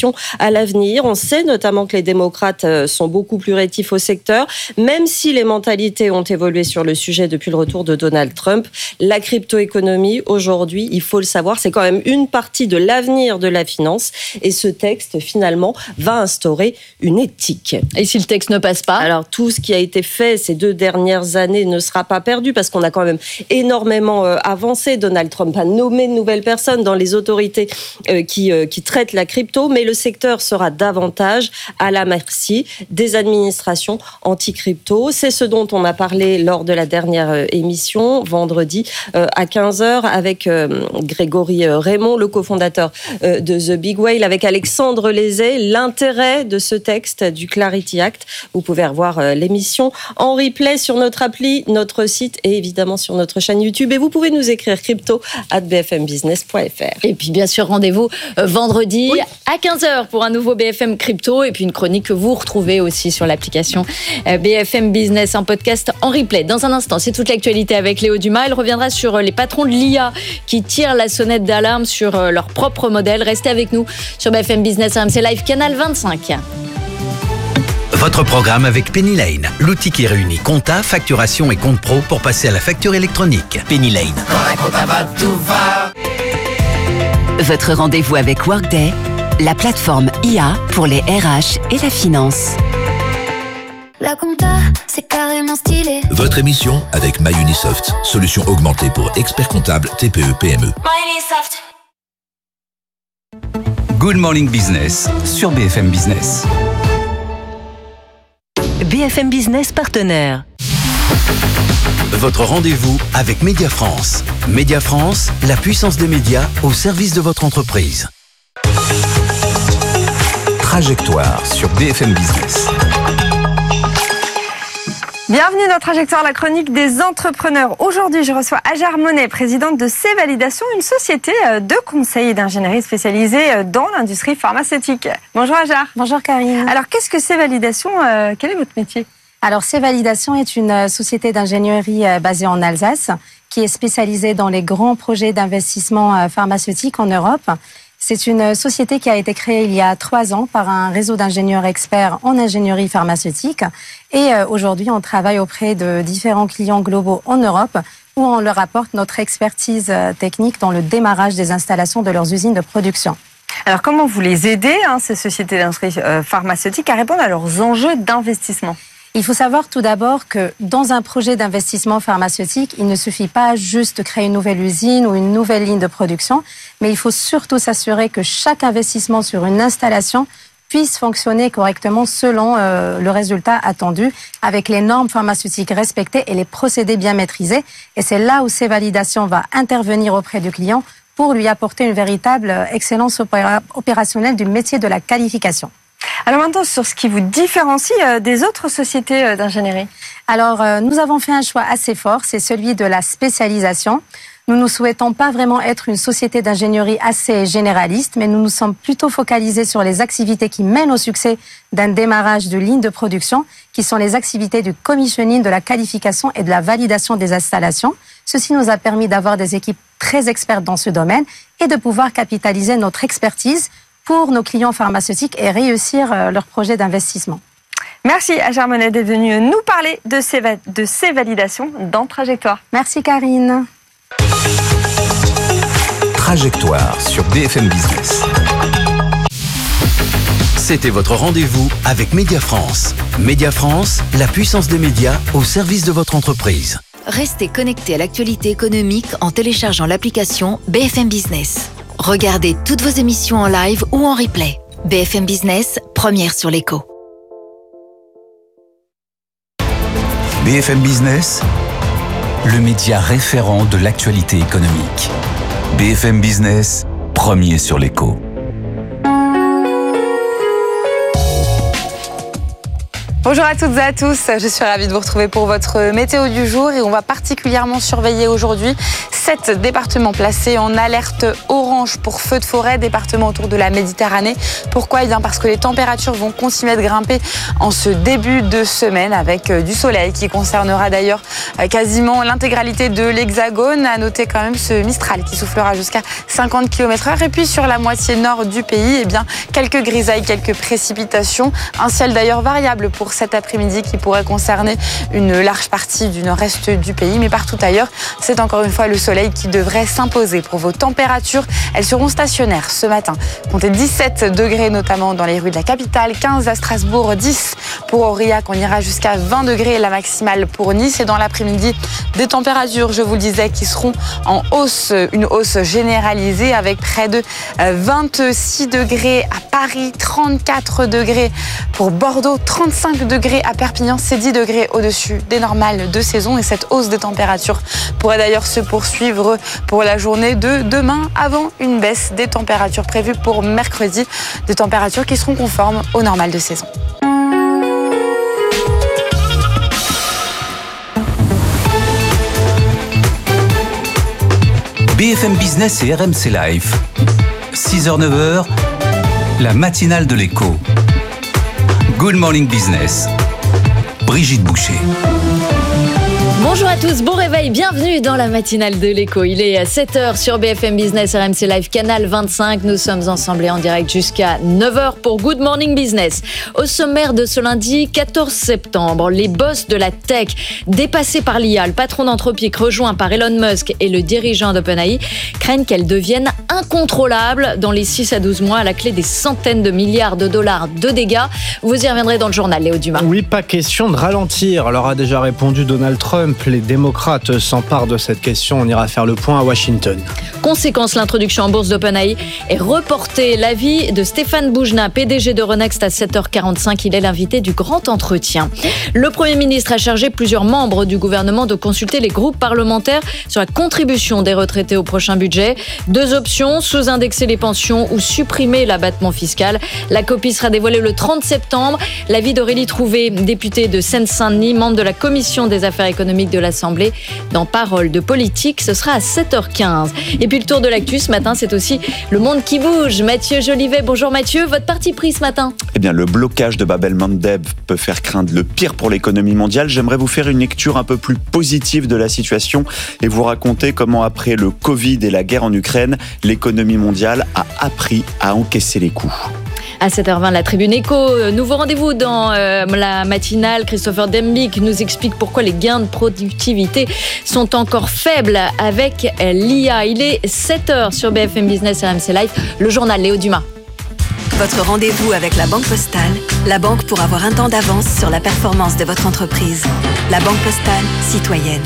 à l'avenir. On sait notamment que les démocrates sont beaucoup plus rétifs au secteur, même si les mentalités ont évolué sur le sujet depuis le retour de Donald Trump. La crypto-économie, aujourd'hui, il faut le savoir, c'est quand même une partie de l'avenir de la finance et ce texte, finalement, va instaurer une éthique. Et si le texte ne passe pas? Alors, tout ce qui a été fait ces 2 dernières années ne sera pas perdu parce qu'on a quand même énormément avancé. Donald Trump a nommé de nouvelles personnes dans les autorités qui traitent la crypto, mais le secteur sera davantage à la merci des administrations anti-crypto. C'est ce dont on a parlé lors de la dernière émission, vendredi à 15h, avec Grégory Raymond, le cofondateur de The Big Whale, avec Alexandre Lézé. L'intérêt de ce texte du Clarity Act, vous pouvez revoir l'émission en replay sur notre appli, notre site et évidemment sur notre chaîne YouTube. Et vous pouvez nous écrire crypto@bfmbusiness.fr. Et puis bien sûr, rendez-vous vendredi à 15h pour un nouveau BFM Crypto et puis une chronique que vous retrouvez aussi sur l'application BFM Business, en podcast en replay. Dans un instant, c'est toute l'actualité avec Léo Dumas. Il reviendra sur les patrons de l'IA qui tirent la sonnette d'alarme sur leur propre modèle. Restez avec nous sur BFM Business RMC Live, canal 25. Votre programme avec Penny Lane, l'outil qui réunit compta, facturation et compte pro pour passer à la facture électronique. Penny Lane. Votre rendez-vous avec Workday, la plateforme IA pour les RH et la finance. La compta, c'est carrément stylé. Votre émission avec MyUnisoft, solution augmentée pour experts comptables TPE-PME. MyUnisoft. Good Morning Business sur BFM Business. BFM Business partenaire. Votre rendez-vous avec Média France. Média France, la puissance des médias au service de votre entreprise. Trajectoire sur BFM Business. Bienvenue dans Trajectoire, la chronique des entrepreneurs. Aujourd'hui, je reçois Hajar Monet, présidente de C-Validation, une société de conseil et d'ingénierie spécialisée dans l'industrie pharmaceutique. Bonjour Hajar. Bonjour Karine. Alors, qu'est-ce que C-Validation? Quel est votre métier? Alors, C-Validation est une société d'ingénierie basée en Alsace qui est spécialisée dans les grands projets d'investissement pharmaceutique en Europe. C'est une société qui a été créée il y a 3 ans par un réseau d'ingénieurs experts en ingénierie pharmaceutique. Et aujourd'hui, on travaille auprès de différents clients globaux en Europe où on leur apporte notre expertise technique dans le démarrage des installations de leurs usines de production. Alors, comment vous les aidez, ces sociétés d'industrie pharmaceutique, à répondre à leurs enjeux d'investissement? Il faut savoir tout d'abord que dans un projet d'investissement pharmaceutique, il ne suffit pas juste de créer une nouvelle usine ou une nouvelle ligne de production, mais il faut surtout s'assurer que chaque investissement sur une installation puissent fonctionner correctement selon le résultat attendu, avec les normes pharmaceutiques respectées et les procédés bien maîtrisés. Et c'est là où C-Validation va intervenir auprès du client pour lui apporter une véritable excellence opérationnelle du métier de la qualification. Alors maintenant, sur ce qui vous différencie des autres sociétés d'ingénierie. Alors, nous avons fait un choix assez fort, c'est celui de la spécialisation. Nous ne souhaitons pas vraiment être une société d'ingénierie assez généraliste, mais nous nous sommes plutôt focalisés sur les activités qui mènent au succès d'un démarrage de ligne de production, qui sont les activités du commissioning, de la qualification et de la validation des installations. Ceci nous a permis d'avoir des équipes très expertes dans ce domaine et de pouvoir capitaliser notre expertise pour nos clients pharmaceutiques et réussir leurs projets d'investissement. Merci Hajar Monet d'être venue nous parler de C-Validation dans Trajectoire. Merci Karine. Trajectoire sur BFM Business. C'était votre rendez-vous avec Média France. Média France, la puissance des médias au service de votre entreprise. Restez connectés à l'actualité économique en téléchargeant l'application BFM Business. Regardez toutes vos émissions en live ou en replay. BFM Business, première sur l'écho. BFM Business, le média référent de l'actualité économique. BFM Business, premier sur l'écho. Bonjour à toutes et à tous, je suis ravie de vous retrouver pour votre météo du jour et on va particulièrement surveiller aujourd'hui 7 départements placés en alerte orange pour feux de forêt, départements autour de la Méditerranée. Pourquoi ? Eh bien parce que les températures vont continuer de grimper en ce début de semaine avec du soleil qui concernera d'ailleurs quasiment l'intégralité de l'Hexagone. À noter quand même ce Mistral qui soufflera jusqu'à 50 km/h. Et puis sur la moitié nord du pays, eh bien quelques grisailles, quelques précipitations. Un ciel d'ailleurs variable pour cet après-midi qui pourrait concerner une large partie du nord-est du pays. Mais partout ailleurs, c'est encore une fois le soleil qui devrait s'imposer. Pour vos températures, elles seront stationnaires ce matin. Comptez 17 degrés notamment dans les rues de la capitale, 15 à Strasbourg, 10 pour Aurillac, on ira jusqu'à 20 degrés la maximale pour Nice. Et dans l'après-midi, des températures, je vous le disais, qui seront en hausse, une hausse généralisée avec près de 26 degrés à Paris, 34 degrés pour Bordeaux, 35 degrés à Perpignan, c'est 10 degrés au-dessus des normales de saison. Et cette hausse des températures pourrait d'ailleurs se poursuivre pour la journée de demain avant une baisse des températures prévues pour mercredi, des températures qui seront conformes aux normales de saison. BFM Business et RMC Live. 6h-9h, la matinale de l'écho. Good Morning Business. Brigitte Boucher. Bonjour à tous, bon réveil, bienvenue dans la matinale de l'écho. Il est 7h sur BFM Business, RMC Live, canal 25. Nous sommes ensemble et en direct jusqu'à 9h pour Good Morning Business. Au sommaire de ce lundi 14 septembre, les boss de la tech, dépassés par l'IA, le patron d'Anthropic rejoint par Elon Musk et le dirigeant d'OpenAI, craignent qu'elle devienne incontrôlable dans les 6 à 12 mois à la clé des centaines de milliards de dollars de dégâts. Vous y reviendrez dans le journal, Léo Dumas. Oui, pas question de ralentir, leur a déjà répondu Donald Trump. Les démocrates s'emparent de cette question. On ira faire le point à Washington. Conséquence, l'introduction en bourse d'OpenAI est reportée. L'avis de Stéphane Boujna, PDG de Renext à 7h45. Il est l'invité du grand entretien. Le Premier ministre a chargé plusieurs membres du gouvernement de consulter les groupes parlementaires sur la contribution des retraités au prochain budget. 2 options, sous-indexer les pensions ou supprimer l'abattement fiscal. La copie sera dévoilée le 30 septembre. L'avis d'Aurélie Trouvé, députée de Seine-Saint-Denis, membre de la commission des affaires économiques de l'Assemblée, dans Parole de politique, ce sera à 7h15. Et puis le tour de l'actu ce matin, c'est aussi le monde qui bouge. Mathieu Jolivet, bonjour Mathieu, votre parti pris ce matin ? Eh bien, le blocage de Bab el-Mandeb peut faire craindre le pire pour l'économie mondiale. J'aimerais vous faire une lecture un peu plus positive de la situation et vous raconter comment, après le Covid et la guerre en Ukraine, l'économie mondiale a appris à encaisser les coups. À 7h20, la Tribune Éco. Nouveau rendez-vous dans la matinale. Christopher Dembick nous explique pourquoi les gains de productivité sont encore faibles avec l'IA. Il est 7h sur BFM Business et RMC Live. Le journal Léo Dumas. Votre rendez-vous avec la Banque Postale, la banque pour avoir un temps d'avance sur la performance de votre entreprise. La Banque Postale, citoyenne.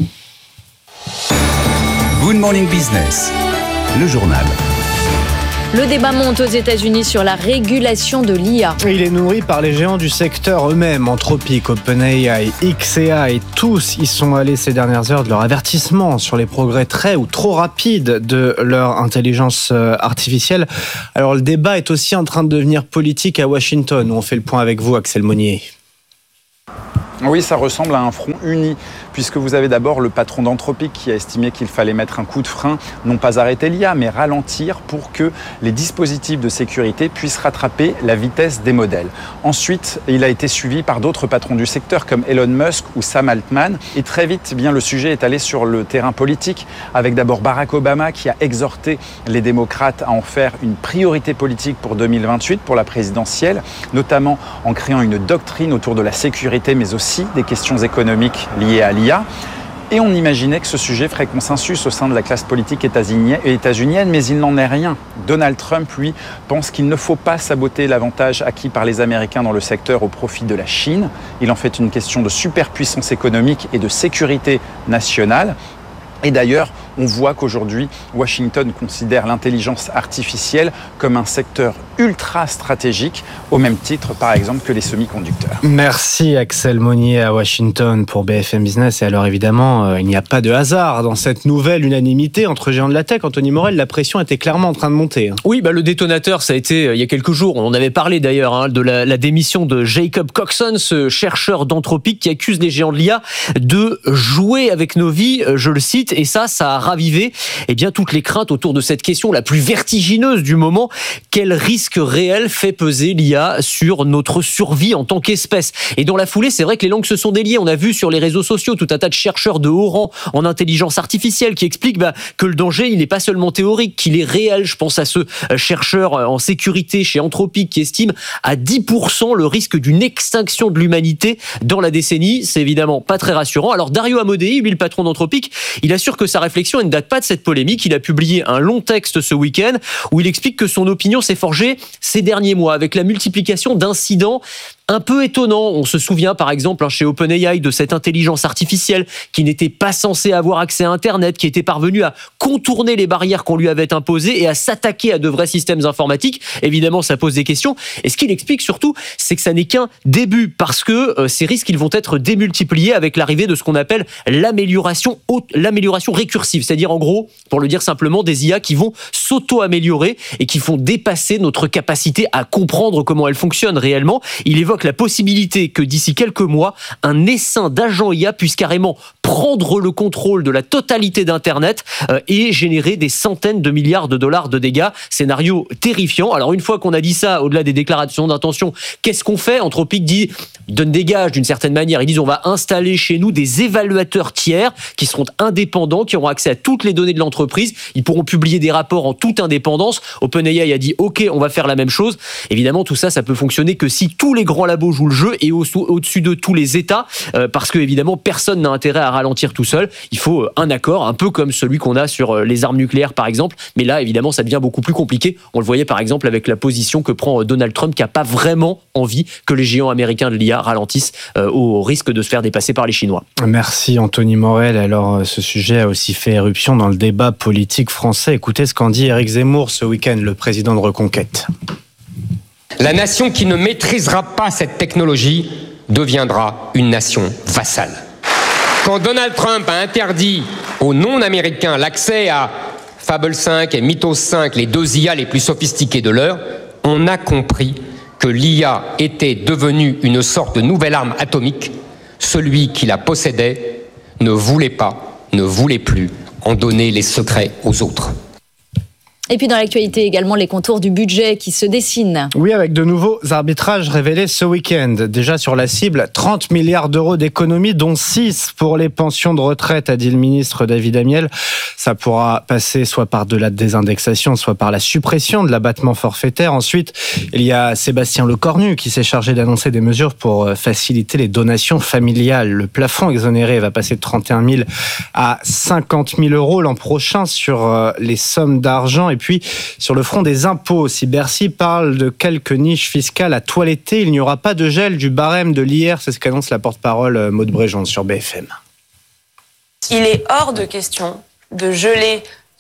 Good Morning Business, le journal. Le débat monte aux États-Unis sur la régulation de l'IA. Il est nourri par les géants du secteur eux-mêmes, Anthropic, OpenAI, XAI, et tous y sont allés ces dernières heures de leur avertissement sur les progrès très ou trop rapides de leur intelligence artificielle. Alors le débat est aussi en train de devenir politique à Washington, où on fait le point avec vous, Axel Monnier. Oui, ça ressemble à un front uni, puisque vous avez d'abord le patron d'Anthropic qui a estimé qu'il fallait mettre un coup de frein, non pas arrêter l'IA, mais ralentir pour que les dispositifs de sécurité puissent rattraper la vitesse des modèles. Ensuite, il a été suivi par d'autres patrons du secteur, comme Elon Musk ou Sam Altman. Et très vite, eh bien, le sujet est allé sur le terrain politique, avec d'abord Barack Obama qui a exhorté les démocrates à en faire une priorité politique pour 2028, pour la présidentielle, notamment en créant une doctrine autour de la sécurité, mais aussi des questions économiques liées à l'IA. Et on imaginait que ce sujet ferait consensus au sein de la classe politique états-unienne, mais il n'en est rien. Donald Trump, lui, pense qu'il ne faut pas saboter l'avantage acquis par les Américains dans le secteur au profit de la Chine. Il en fait une question de superpuissance économique et de sécurité nationale. Et d'ailleurs, on voit qu'aujourd'hui, Washington considère l'intelligence artificielle comme un secteur ultra stratégique, au même titre, par exemple, que les semi-conducteurs. Merci Axel Monnier à Washington pour BFM Business. Et alors évidemment, il n'y a pas de hasard dans cette nouvelle unanimité entre géants de la tech. Anthony Morel, la pression était clairement en train de monter. Oui, le détonateur, ça a été il y a quelques jours. On en avait parlé d'ailleurs de la démission de Jacob Coxon, ce chercheur d'Anthropic qui accuse les géants de l'IA de jouer avec nos vies, je le cite. Et ça a ravivé toutes les craintes autour de cette question la plus vertigineuse du moment. Quel risque réel fait peser l'IA sur notre survie en tant qu'espèce? Et dans la foulée, c'est vrai que les langues se sont déliées. On a vu sur les réseaux sociaux tout un tas de chercheurs de haut rang en intelligence artificielle qui expliquent que le danger, il n'est pas seulement théorique, qu'il est réel. Je pense à ce chercheur en sécurité chez Anthropic qui estime à 10% le risque d'une extinction de l'humanité dans la décennie. C'est évidemment pas très rassurant. Alors Dario Amodei, lui le patron d'Anthropic, il assure que sa réflexion ne date pas de cette polémique. Il a publié un long texte ce week-end où il explique que son opinion s'est forgée ces derniers mois avec la multiplication d'incidents un peu étonnant. On se souvient par exemple chez OpenAI de cette intelligence artificielle qui n'était pas censée avoir accès à Internet, qui était parvenue à contourner les barrières qu'on lui avait imposées et à s'attaquer à de vrais systèmes informatiques. Évidemment, ça pose des questions. Et ce qu'il explique surtout, c'est que ça n'est qu'un début parce que ces risques, ils vont être démultipliés avec l'arrivée de ce qu'on appelle l'amélioration récursive. C'est-à-dire en gros, pour le dire simplement, des IA qui vont s'auto-améliorer et qui font dépasser notre capacité à comprendre comment elles fonctionnent réellement. Il évoque la possibilité que d'ici quelques mois, un essaim d'agents IA puisse carrément prendre le contrôle de la totalité d'Internet et générer des centaines de milliards de dollars de dégâts. Scénario terrifiant. Alors une fois qu'on a dit ça, au-delà des déclarations d'intention, qu'est-ce qu'on fait? Anthropic donne des gages d'une certaine manière. Ils disent on va installer chez nous des évaluateurs tiers qui seront indépendants, qui auront accès à toutes les données de l'entreprise. Ils pourront publier des rapports en toute indépendance. OpenAI a dit ok, on va faire la même chose. Évidemment, tout ça peut fonctionner que si tous les grands labos jouent le jeu et au-dessus de tous les États, parce que évidemment personne n'a intérêt à ralentir tout seul. Il faut un accord, un peu comme celui qu'on a sur les armes nucléaires par exemple. Mais là, évidemment, ça devient beaucoup plus compliqué. On le voyait par exemple avec la position que prend Donald Trump, qui n'a pas vraiment envie que les géants américains de l'IA ralentissent au risque de se faire dépasser par les Chinois. Merci Anthony Morel. Alors ce sujet a aussi fait éruption dans le débat politique français. Écoutez ce qu'en dit Éric Zemmour ce week-end, le président de Reconquête. La nation qui ne maîtrisera pas cette technologie deviendra une nation vassale. Quand Donald Trump a interdit aux non-américains l'accès à Fable 5 et Mythos 5, les deux IA les plus sophistiquées de l'heure, on a compris que l'IA était devenue une sorte de nouvelle arme atomique. Celui qui la possédait ne voulait plus en donner les secrets aux autres. Et puis dans l'actualité également, les contours du budget qui se dessinent. Oui, avec de nouveaux arbitrages révélés ce week-end. Déjà sur la cible, 30 milliards d'euros d'économies, dont 6 pour les pensions de retraite, a dit le ministre David Amiel. Ça pourra passer soit par de la désindexation, soit par la suppression de l'abattement forfaitaire. Ensuite, il y a Sébastien Lecornu qui s'est chargé d'annoncer des mesures pour faciliter les donations familiales. Le plafond exonéré va passer de 31 000 à 50 000 euros l'an prochain sur les sommes d'argent. Et puis, sur le front des impôts, si Bercy parle de quelques niches fiscales à toiletter, il n'y aura pas de gel du barème de l'IR. C'est ce qu'annonce la porte-parole Maud Bréjon sur BFM. Il est hors de question de geler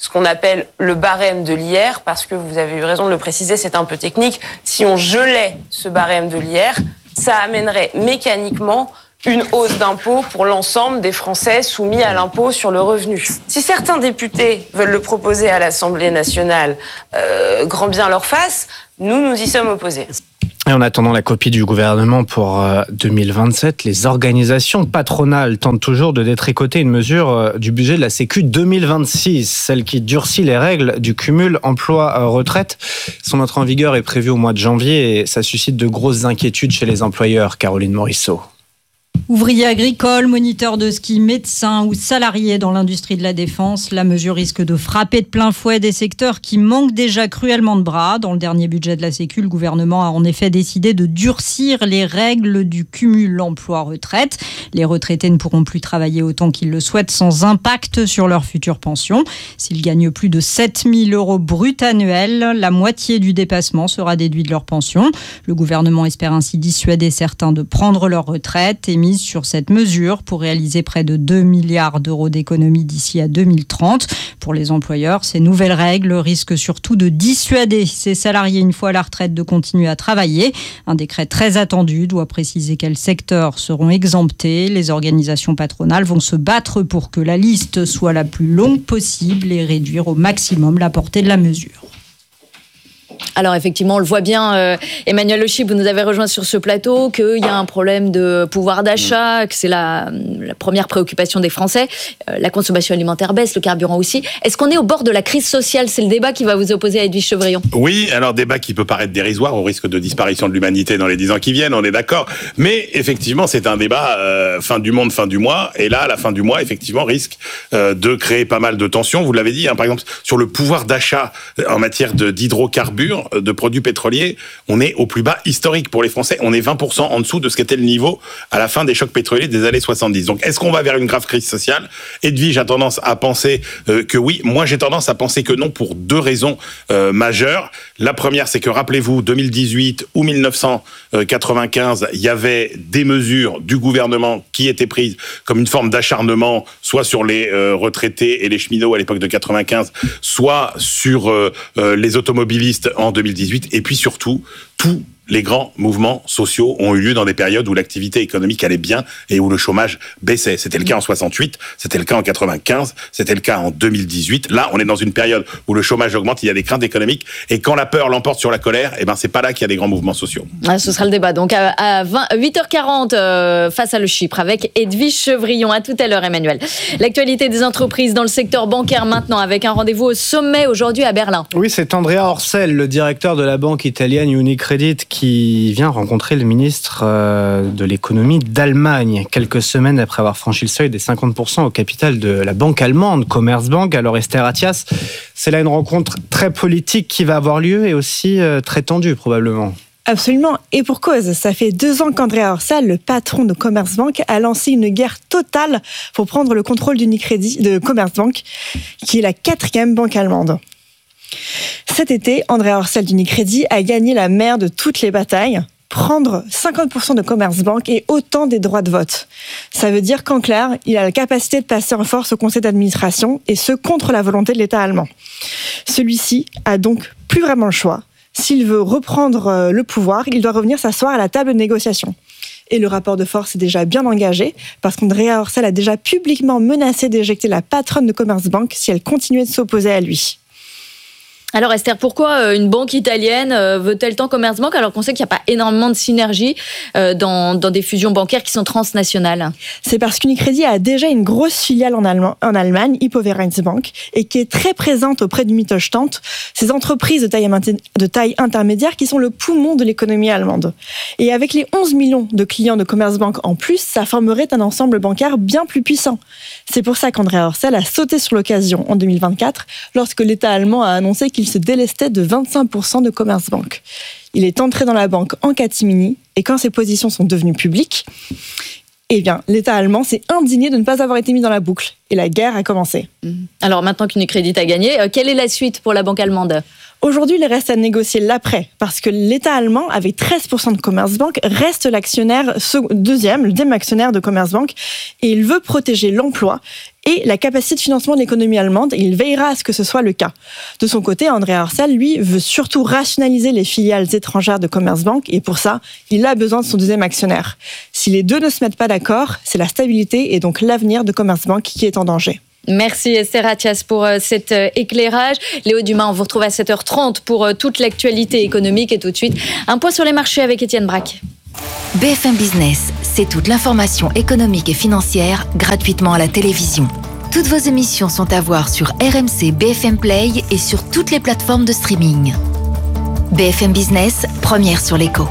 ce qu'on appelle le barème de l'IR, parce que vous avez eu raison de le préciser, c'est un peu technique. Si on gelait ce barème de l'IR, ça amènerait mécaniquement une hausse d'impôt pour l'ensemble des Français soumis à l'impôt sur le revenu. Si certains députés veulent le proposer à l'Assemblée nationale, grand bien leur fasse, nous y sommes opposés. Et en attendant la copie du gouvernement pour 2027, les organisations patronales tentent toujours de détricoter une mesure du budget de la Sécu 2026, celle qui durcit les règles du cumul emploi-retraite. Son entrée en vigueur est prévue au mois de janvier et ça suscite de grosses inquiétudes chez les employeurs. Caroline Morisseau. Ouvriers agricoles, moniteurs de ski, médecins ou salariés dans l'industrie de la défense, la mesure risque de frapper de plein fouet des secteurs qui manquent déjà cruellement de bras. Dans le dernier budget de la Sécu, le gouvernement a en effet décidé de durcir les règles du cumul emploi-retraite. Les retraités ne pourront plus travailler autant qu'ils le souhaitent sans impact sur leur future pension. S'ils gagnent plus de 7 000 € bruts annuels, la moitié du dépassement sera déduit de leur pension. Le gouvernement espère ainsi dissuader certains de prendre leur retraite et mise sur cette mesure pour réaliser près de 2 milliards d'euros d'économies d'ici à 2030. Pour les employeurs, ces nouvelles règles risquent surtout de dissuader ces salariés une fois à la retraite de continuer à travailler. Un décret très attendu doit préciser quels secteurs seront exemptés. Les organisations patronales vont se battre pour que la liste soit la plus longue possible et réduire au maximum la portée de la mesure. Alors effectivement, on le voit bien, Emmanuel Le Chypre, vous nous avez rejoint sur ce plateau, qu'il y a un problème de pouvoir d'achat, que c'est la première préoccupation des Français. La consommation alimentaire baisse, le carburant aussi. Est-ce qu'on est au bord de la crise sociale ? C'est le débat qui va vous opposer à Edwige Chevrillon. Oui, alors débat qui peut paraître dérisoire au risque de disparition de l'humanité dans les 10 ans qui viennent, on est d'accord. Mais effectivement, c'est un débat fin du monde, fin du mois. Et là, la fin du mois, effectivement, risque de créer pas mal de tensions. Vous l'avez dit, par exemple, sur le pouvoir d'achat en matière d'hydrocarbures, de produits pétroliers, on est au plus bas historique pour les Français. On est 20% en dessous de ce qu'était le niveau à la fin des chocs pétroliers des années 70. Donc, est-ce qu'on va vers une grave crise sociale ? Edwige a tendance à penser que oui. Moi, j'ai tendance à penser que non pour 2 raisons majeures. La première, c'est que, rappelez-vous, 2018 ou 1995, il y avait des mesures du gouvernement qui étaient prises comme une forme d'acharnement, soit sur les retraités et les cheminots à l'époque de 95, soit sur les automobilistes en 2018, et puis surtout, tous les grands mouvements sociaux ont eu lieu dans des périodes où l'activité économique allait bien et où le chômage baissait. C'était le cas en 68, c'était le cas en 95, c'était le cas en 2018. Là, on est dans une période où le chômage augmente, il y a des craintes économiques, et quand la peur l'emporte sur la colère, c'est pas là qu'il y a des grands mouvements sociaux. Ce sera le débat. Donc à 8h40 face à Le Chypre avec Edwige Chevrillon. À tout à l'heure, Emmanuel. L'actualité des entreprises dans le secteur bancaire maintenant, avec un rendez-vous au sommet aujourd'hui à Berlin. Oui, c'est Andrea Orcel, le directeur de la banque italienne Unicredit, qui vient rencontrer le ministre de l'économie d'Allemagne, quelques semaines après avoir franchi le seuil des 50% au capital de la banque allemande, Commerzbank. Alors Esther Attias, c'est là une rencontre très politique qui va avoir lieu et aussi très tendue probablement. Absolument, et pour cause. Ça fait 2 ans qu'Andrea Orcel, le patron de Commerzbank, a lancé une guerre totale pour prendre le contrôle de Commerzbank, qui est la 4e banque allemande. Cet été, Andrea Orcel d'Unicredit a gagné la mère de toutes les batailles, prendre 50% de Commerzbank et autant des droits de vote. Ça veut dire qu'en clair, il a la capacité de passer en force au conseil d'administration, et ce contre la volonté de l'État allemand. Celui-ci a donc plus vraiment le choix. S'il veut reprendre le pouvoir, il doit revenir s'asseoir à la table de négociation. Et le rapport de force est déjà bien engagé, parce qu'Andrea Orcel a déjà publiquement menacé d'éjecter la patronne de Commerzbank si elle continuait de s'opposer à lui. Alors Esther, pourquoi une banque italienne veut-elle tant Commerzbank alors qu'on sait qu'il n'y a pas énormément de synergie dans des fusions bancaires qui sont transnationales ? C'est parce qu'Unicredit a déjà une grosse filiale en Allemagne, Hypovereinsbank, et qui est très présente auprès du Mittelstand, ces entreprises de taille intermédiaire qui sont le poumon de l'économie allemande. Et avec les 11 millions de clients de Commerzbank en plus, ça formerait un ensemble bancaire bien plus puissant. C'est pour ça qu'Andrea Orcel a sauté sur l'occasion en 2024, lorsque l'État allemand a annoncé qu'il se délestait de 25% de Commerzbank. Il est entré dans la banque en catimini, et quand ses positions sont devenues publiques, l'État allemand s'est indigné de ne pas avoir été mis dans la boucle, et la guerre a commencé. Alors maintenant qu'Unicredit a gagné, quelle est la suite pour la banque allemande ? Aujourd'hui, il reste à négocier l'après, parce que l'État allemand, avec 13% de Commerzbank, reste le deuxième actionnaire de Commerzbank, et il veut protéger l'emploi et la capacité de financement de l'économie allemande. Il veillera à ce que ce soit le cas. De son côté, André Horsal, lui, veut surtout rationaliser les filiales étrangères de Commerzbank et pour ça, il a besoin de son deuxième actionnaire. Si les deux ne se mettent pas d'accord, c'est la stabilité et donc l'avenir de Commerzbank qui est en danger. Merci Esther Attias pour cet éclairage. Léo Dumas, on vous retrouve à 7h30 pour toute l'actualité économique et tout de suite, un point sur les marchés avec Étienne Braque. BFM Business, c'est toute l'information économique et financière gratuitement à la télévision. Toutes vos émissions sont à voir sur RMC BFM Play et sur toutes les plateformes de streaming. BFM Business, première sur l'écho.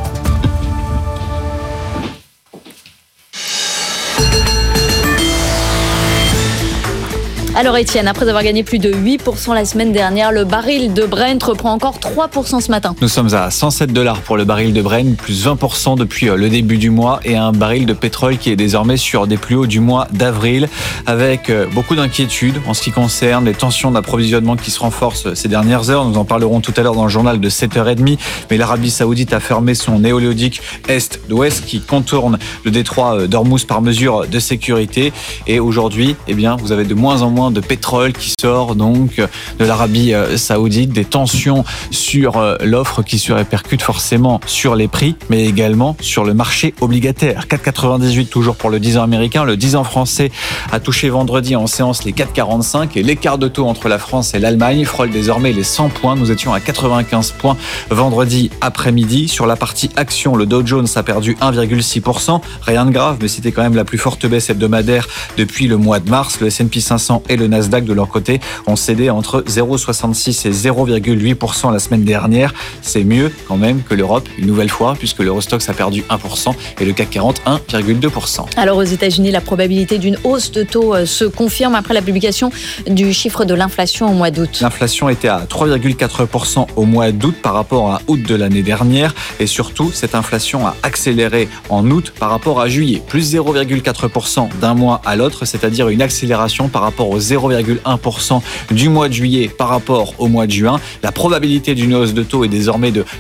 Alors Étienne, après avoir gagné plus de 8% la semaine dernière, le baril de Brent reprend encore 3% ce matin. Nous sommes à $107 pour le baril de Brent, plus 20% depuis le début du mois et un baril de pétrole qui est désormais sur des plus hauts du mois d'avril avec beaucoup d'inquiétudes en ce qui concerne les tensions d'approvisionnement qui se renforcent ces dernières heures. Nous en parlerons tout à l'heure dans le journal de 7h30, mais l'Arabie Saoudite a fermé son néoléodique est-ouest qui contourne le détroit d'Ormuz par mesure de sécurité et aujourd'hui, vous avez de moins en moins de pétrole qui sort donc de l'Arabie Saoudite, des tensions sur l'offre qui se répercutent forcément sur les prix, mais également sur le marché obligataire. 4,98 toujours pour le 10 ans américain. Le 10 ans français a touché vendredi en séance les 4,45 et l'écart de taux entre la France et l'Allemagne frôle désormais les 100 points. Nous étions à 95 points vendredi après-midi. Sur la partie action, le Dow Jones a perdu 1,6%. Rien de grave, mais c'était quand même la plus forte baisse hebdomadaire depuis le mois de mars. Le S&P 500 et le Nasdaq de leur côté ont cédé entre 0,66 et 0,8% la semaine dernière. C'est mieux quand même que l'Europe une nouvelle fois puisque l'Eurostoxx a perdu 1% et le CAC 40 1,2%. Alors aux États-Unis, la probabilité d'une hausse de taux se confirme après la publication du chiffre de l'inflation au mois d'août. L'inflation était à 3,4% au mois d'août par rapport à août de l'année dernière et surtout cette inflation a accéléré en août par rapport à juillet, plus 0,4% d'un mois à l'autre, c'est-à-dire une accélération par rapport aux 0,1% du mois de juillet par rapport au mois de juin. La probabilité d'une hausse de taux est désormais de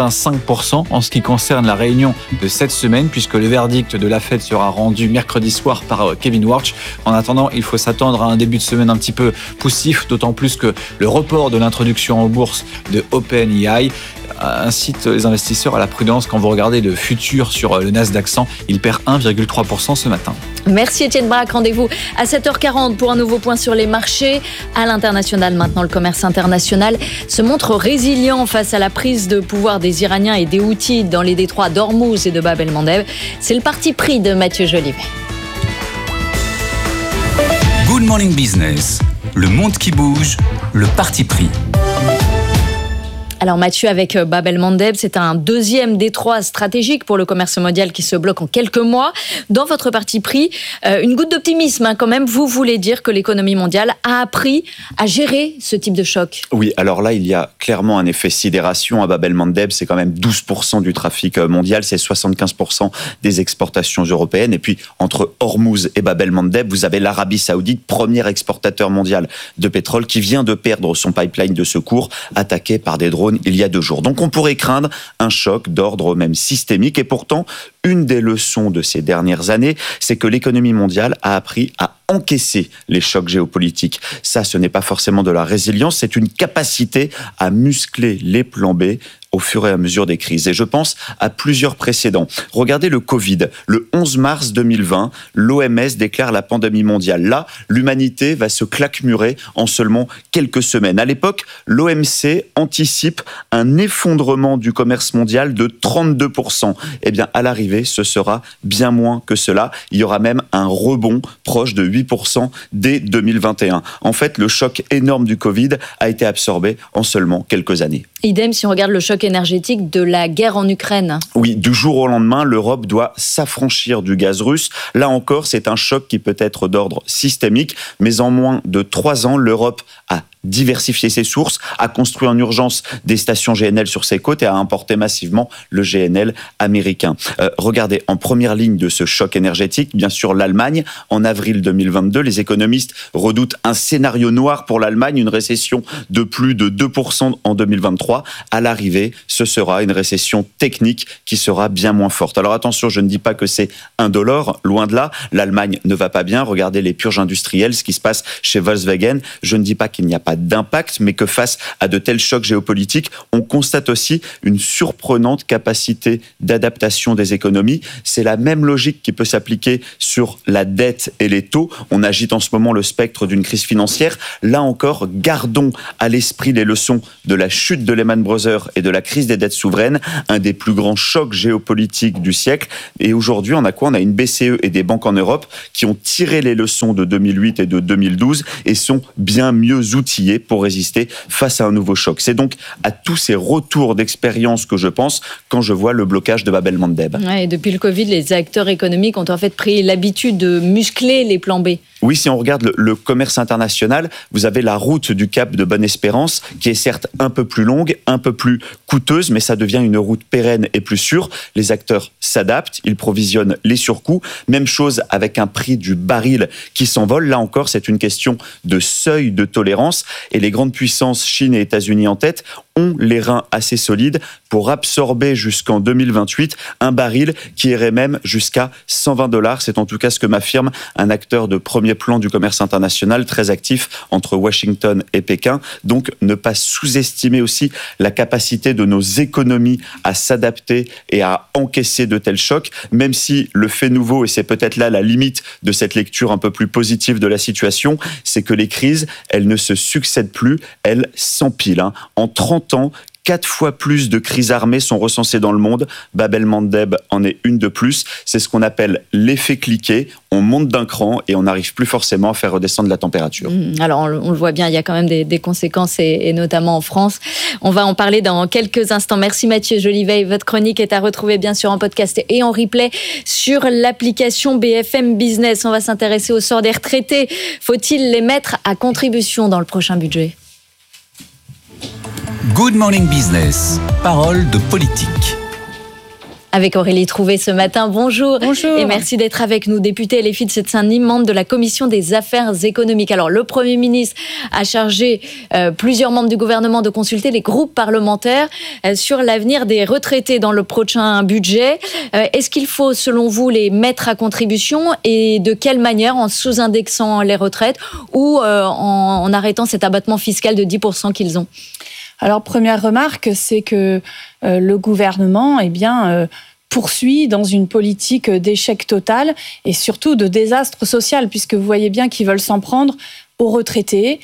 85% en ce qui concerne la réunion de cette semaine puisque le verdict de la Fed sera rendu mercredi soir par Kevin Warsh. En attendant, il faut s'attendre à un début de semaine un petit peu poussif, d'autant plus que le report de l'introduction en bourse de OpenAI incite les investisseurs à la prudence. Quand vous regardez le futur sur le Nasdaq 100, il perd 1,3% ce matin. Merci Étienne Braque. Rendez-vous à 7h40 pour un nouveau point sur les marchés. À l'international, maintenant, le commerce international se montre résilient face à la prise de pouvoir des Iraniens et des Houthis dans les détroits d'Ormuz et de Bab el-Mandeb. C'est le parti pris de Mathieu Jolivet. Good Morning Business, le monde qui bouge, le parti pris. Alors Mathieu, avec Bab el-Mandeb, c'est un deuxième détroit stratégique pour le commerce mondial qui se bloque en quelques mois. Dans votre parti pris, une goutte d'optimisme quand même, vous voulez dire que l'économie mondiale a appris à gérer ce type de choc? Oui, alors là, il y a clairement un effet sidération à Bab el-Mandeb. C'est quand même 12% du trafic mondial, c'est 75% des exportations européennes. Et puis, entre Ormuz et Bab el-Mandeb, vous avez l'Arabie Saoudite, premier exportateur mondial de pétrole, qui vient de perdre son pipeline de secours, attaqué par des drones il y a 2 jours. Donc on pourrait craindre un choc d'ordre même systémique. Et pourtant, une des leçons de ces dernières années, c'est que l'économie mondiale a appris à encaisser les chocs géopolitiques. Ça, ce n'est pas forcément de la résilience, c'est une capacité à muscler les plans B au fur et à mesure des crises. Et je pense à plusieurs précédents. Regardez le Covid. Le 11 mars 2020, l'OMS déclare la pandémie mondiale. Là, l'humanité va se claquemurer en seulement quelques semaines. À l'époque, l'OMC anticipe un effondrement du commerce mondial de 32%. Eh bien, à l'arrivée, ce sera bien moins que cela. Il y aura même un rebond proche de 8% dès 2021. En fait, le choc énorme du Covid a été absorbé en seulement quelques années. Idem si on regarde le choc énergétique de la guerre en Ukraine. Oui, du jour au lendemain, l'Europe doit s'affranchir du gaz russe. Là encore, c'est un choc qui peut être d'ordre systémique, mais en moins de 3 ans, l'Europe a diversifier ses sources, à construire en urgence des stations GNL sur ses côtes et à importer massivement le GNL américain. Regardez, en première ligne de ce choc énergétique, bien sûr l'Allemagne. En avril 2022, les économistes redoutent un scénario noir pour l'Allemagne, une récession de plus de 2% en 2023. À l'arrivée, ce sera une récession technique qui sera bien moins forte. Alors attention, je ne dis pas que c'est indolore, loin de là. L'Allemagne ne va pas bien. Regardez les purges industrielles, ce qui se passe chez Volkswagen. Je ne dis pas qu'il n'y a pas d'impact, mais que face à de tels chocs géopolitiques, on constate aussi une surprenante capacité d'adaptation des économies. C'est la même logique qui peut s'appliquer sur la dette et les taux. On agite en ce moment le spectre d'une crise financière. Là encore, gardons à l'esprit les leçons de la chute de Lehman Brothers et de la crise des dettes souveraines, un des plus grands chocs géopolitiques du siècle. Et aujourd'hui, on a quoi ? On a une BCE et des banques en Europe qui ont tiré les leçons de 2008 et de 2012 et sont bien mieux outillés pour résister face à un nouveau choc. C'est donc à tous ces retours d'expérience que je pense quand je vois le blocage de Bab el-Mandeb. Ouais, et depuis le Covid, les acteurs économiques ont en fait pris l'habitude de muscler les plans B. Oui, si on regarde le commerce international, vous avez la route du Cap de Bonne-Espérance qui est certes un peu plus longue, un peu plus coûteuse, mais ça devient une route pérenne et plus sûre. Les acteurs s'adaptent, ils provisionnent les surcoûts. Même chose avec un prix du baril qui s'envole. Là encore, c'est une question de seuil de tolérance. Et les grandes puissances, Chine et États-Unis en tête, ont les reins assez solides pour absorber jusqu'en 2028 un baril qui irait même jusqu'à $120. C'est en tout cas ce que m'affirme un acteur de premier plan du commerce international très actif entre Washington et Pékin. Donc ne pas sous-estimer aussi la capacité de nos économies à s'adapter et à encaisser de tels chocs, même si le fait nouveau, et c'est peut-être là la limite de cette lecture un peu plus positive de la situation, c'est que les crises, elles ne se succèdent plus, elles s'empilent. En 30 ans, 4 fois plus de crises armées sont recensées dans le monde. Bab el-Mandeb en est une de plus. C'est ce qu'on appelle l'effet cliquet. On monte d'un cran et on n'arrive plus forcément à faire redescendre la température. Alors, on le voit bien, il y a quand même des conséquences, et notamment en France. On va en parler dans quelques instants. Merci Mathieu Joliveil. Votre chronique est à retrouver bien sûr en podcast et en replay sur l'application BFM Business. On va s'intéresser au sort des retraités. Faut-il les mettre à contribution dans le prochain budget ? Good Morning Business, parole de politique. Avec Aurélie Trouvé ce matin, bonjour. Bonjour. Et merci d'être avec nous. Députée LFI de Seine-Saint-Denis, membre de la Commission des Affaires économiques. Alors, le Premier ministre a chargé plusieurs membres du gouvernement de consulter les groupes parlementaires sur l'avenir des retraités dans le prochain budget. Est-ce qu'il faut, selon vous, les mettre à contribution et de quelle manière, en sous-indexant les retraites ou en arrêtant cet abattement fiscal de 10% qu'ils ont ? Alors, première remarque, c'est que le gouvernement poursuit dans une politique d'échec total et surtout de désastre social, puisque vous voyez bien qu'ils veulent s'en prendre aux retraités,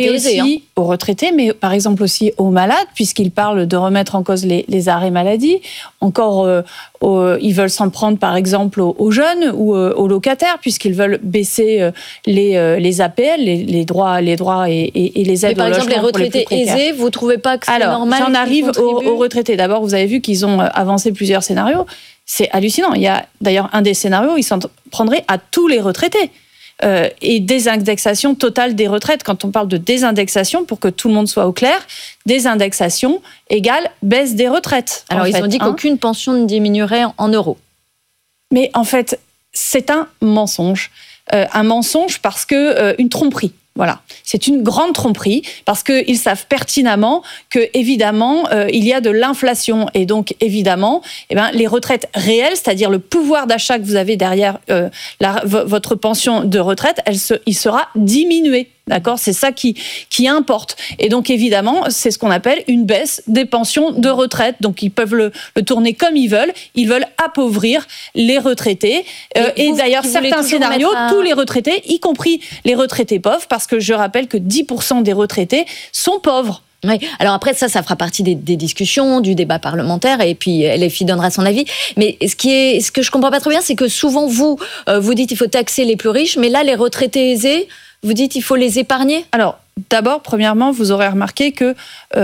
aux retraités, mais par exemple aussi aux malades, puisqu'ils parlent de remettre en cause les arrêts maladie. Encore, ils veulent s'en prendre par exemple aux jeunes ou aux locataires, puisqu'ils veulent baisser les APL, les droits et les aides au logement. Par exemple, les retraités aisés, vous ne trouvez pas que c'est normal? J'en arrive aux retraités. D'abord, vous avez vu qu'ils ont avancé plusieurs scénarios. C'est hallucinant. Il y a d'ailleurs un des scénarios, ils s'en prendraient à tous les retraités. Et désindexation totale des retraites. Quand on parle de désindexation, pour que tout le monde soit au clair, désindexation égale baisse des retraites. Alors, ils ont dit qu'aucune pension ne diminuerait en euros. Mais en fait, c'est un mensonge. Un mensonge parce que une tromperie. Voilà, c'est une grande tromperie parce qu'ils savent pertinemment que, évidemment, il y a de l'inflation et donc, évidemment, les retraites réelles, c'est-à-dire le pouvoir d'achat que vous avez derrière votre pension de retraite, il sera diminué. D'accord, c'est ça qui importe. Et donc, évidemment, c'est ce qu'on appelle une baisse des pensions de retraite. Donc, ils peuvent le tourner comme ils veulent. Ils veulent appauvrir les retraités. Et d'ailleurs, certains scénarios, tous les retraités, y compris les retraités pauvres, parce que je rappelle que 10% des retraités sont pauvres. Oui. Alors après, ça fera partie des discussions, du débat parlementaire, et puis LFI donnera son avis. Mais ce que je comprends pas trop bien, c'est que souvent, vous dites qu'il faut taxer les plus riches, mais là, les retraités aisés, vous dites qu'il faut les épargner? Alors, d'abord, premièrement, vous aurez remarqué que,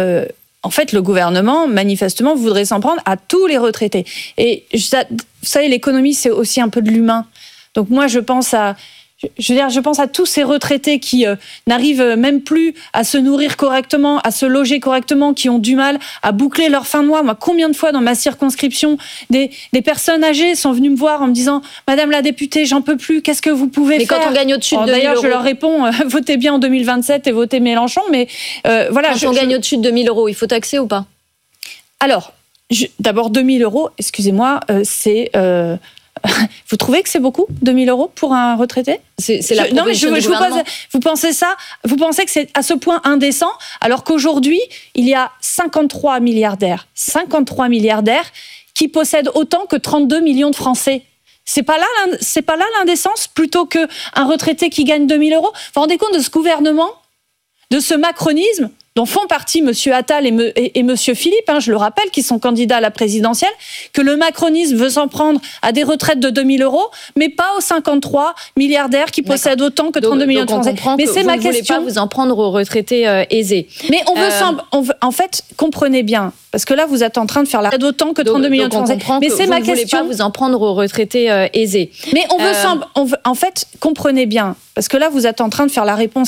en fait, le gouvernement, manifestement, voudrait s'en prendre à tous les retraités. Et vous savez, l'économie, c'est aussi un peu de l'humain. Donc moi, je pense à Je veux dire, je pense à tous ces retraités qui n'arrivent même plus à se nourrir correctement, à se loger correctement, qui ont du mal à boucler leur fin de mois. Moi, combien de fois dans ma circonscription, des personnes âgées sont venues me voir en me disant « Madame la députée, j'en peux plus, qu'est-ce que vous pouvez faire ?» Mais quand on gagne au-dessus de 2 000 D'ailleurs, euros... je leur réponds « Votez bien en 2027 et votez Mélenchon », mais voilà. Quand on gagne au-dessus de 2 000 euros, il faut taxer ou pas? Alors, d'abord 2 000 euros, excusez-moi, c'est... Vous trouvez que c'est beaucoup, 2 000 euros pour un retraité? Non, mais je vous pose. Vous pensez ça? Vous pensez que c'est à ce point indécent, alors qu'aujourd'hui, il y a 53 milliardaires qui possèdent autant que 32 millions de Français. C'est pas là l'indécence, plutôt que un retraité qui gagne 2 000 euros. Vous vous rendez compte de ce gouvernement, de ce macronisme dont font partie M. Attal et M. Philippe, je le rappelle, qui sont candidats à la présidentielle, que le macronisme veut s'en prendre à des retraites de 2 000 euros, mais pas aux 53 milliardaires qui possèdent autant que 32 millions de Français. Mais c'est ma question. Vous ne voulez pas vous en prendre aux retraités aisés. Mais en fait, comprenez bien, parce que là, vous êtes en train de faire la d'autant que 32 millions de Français. Mais c'est ma question. Vous ne voulez pas vous en prendre aux retraités aisés. Mais en fait, comprenez bien, parce que là, vous êtes en train de faire la réponse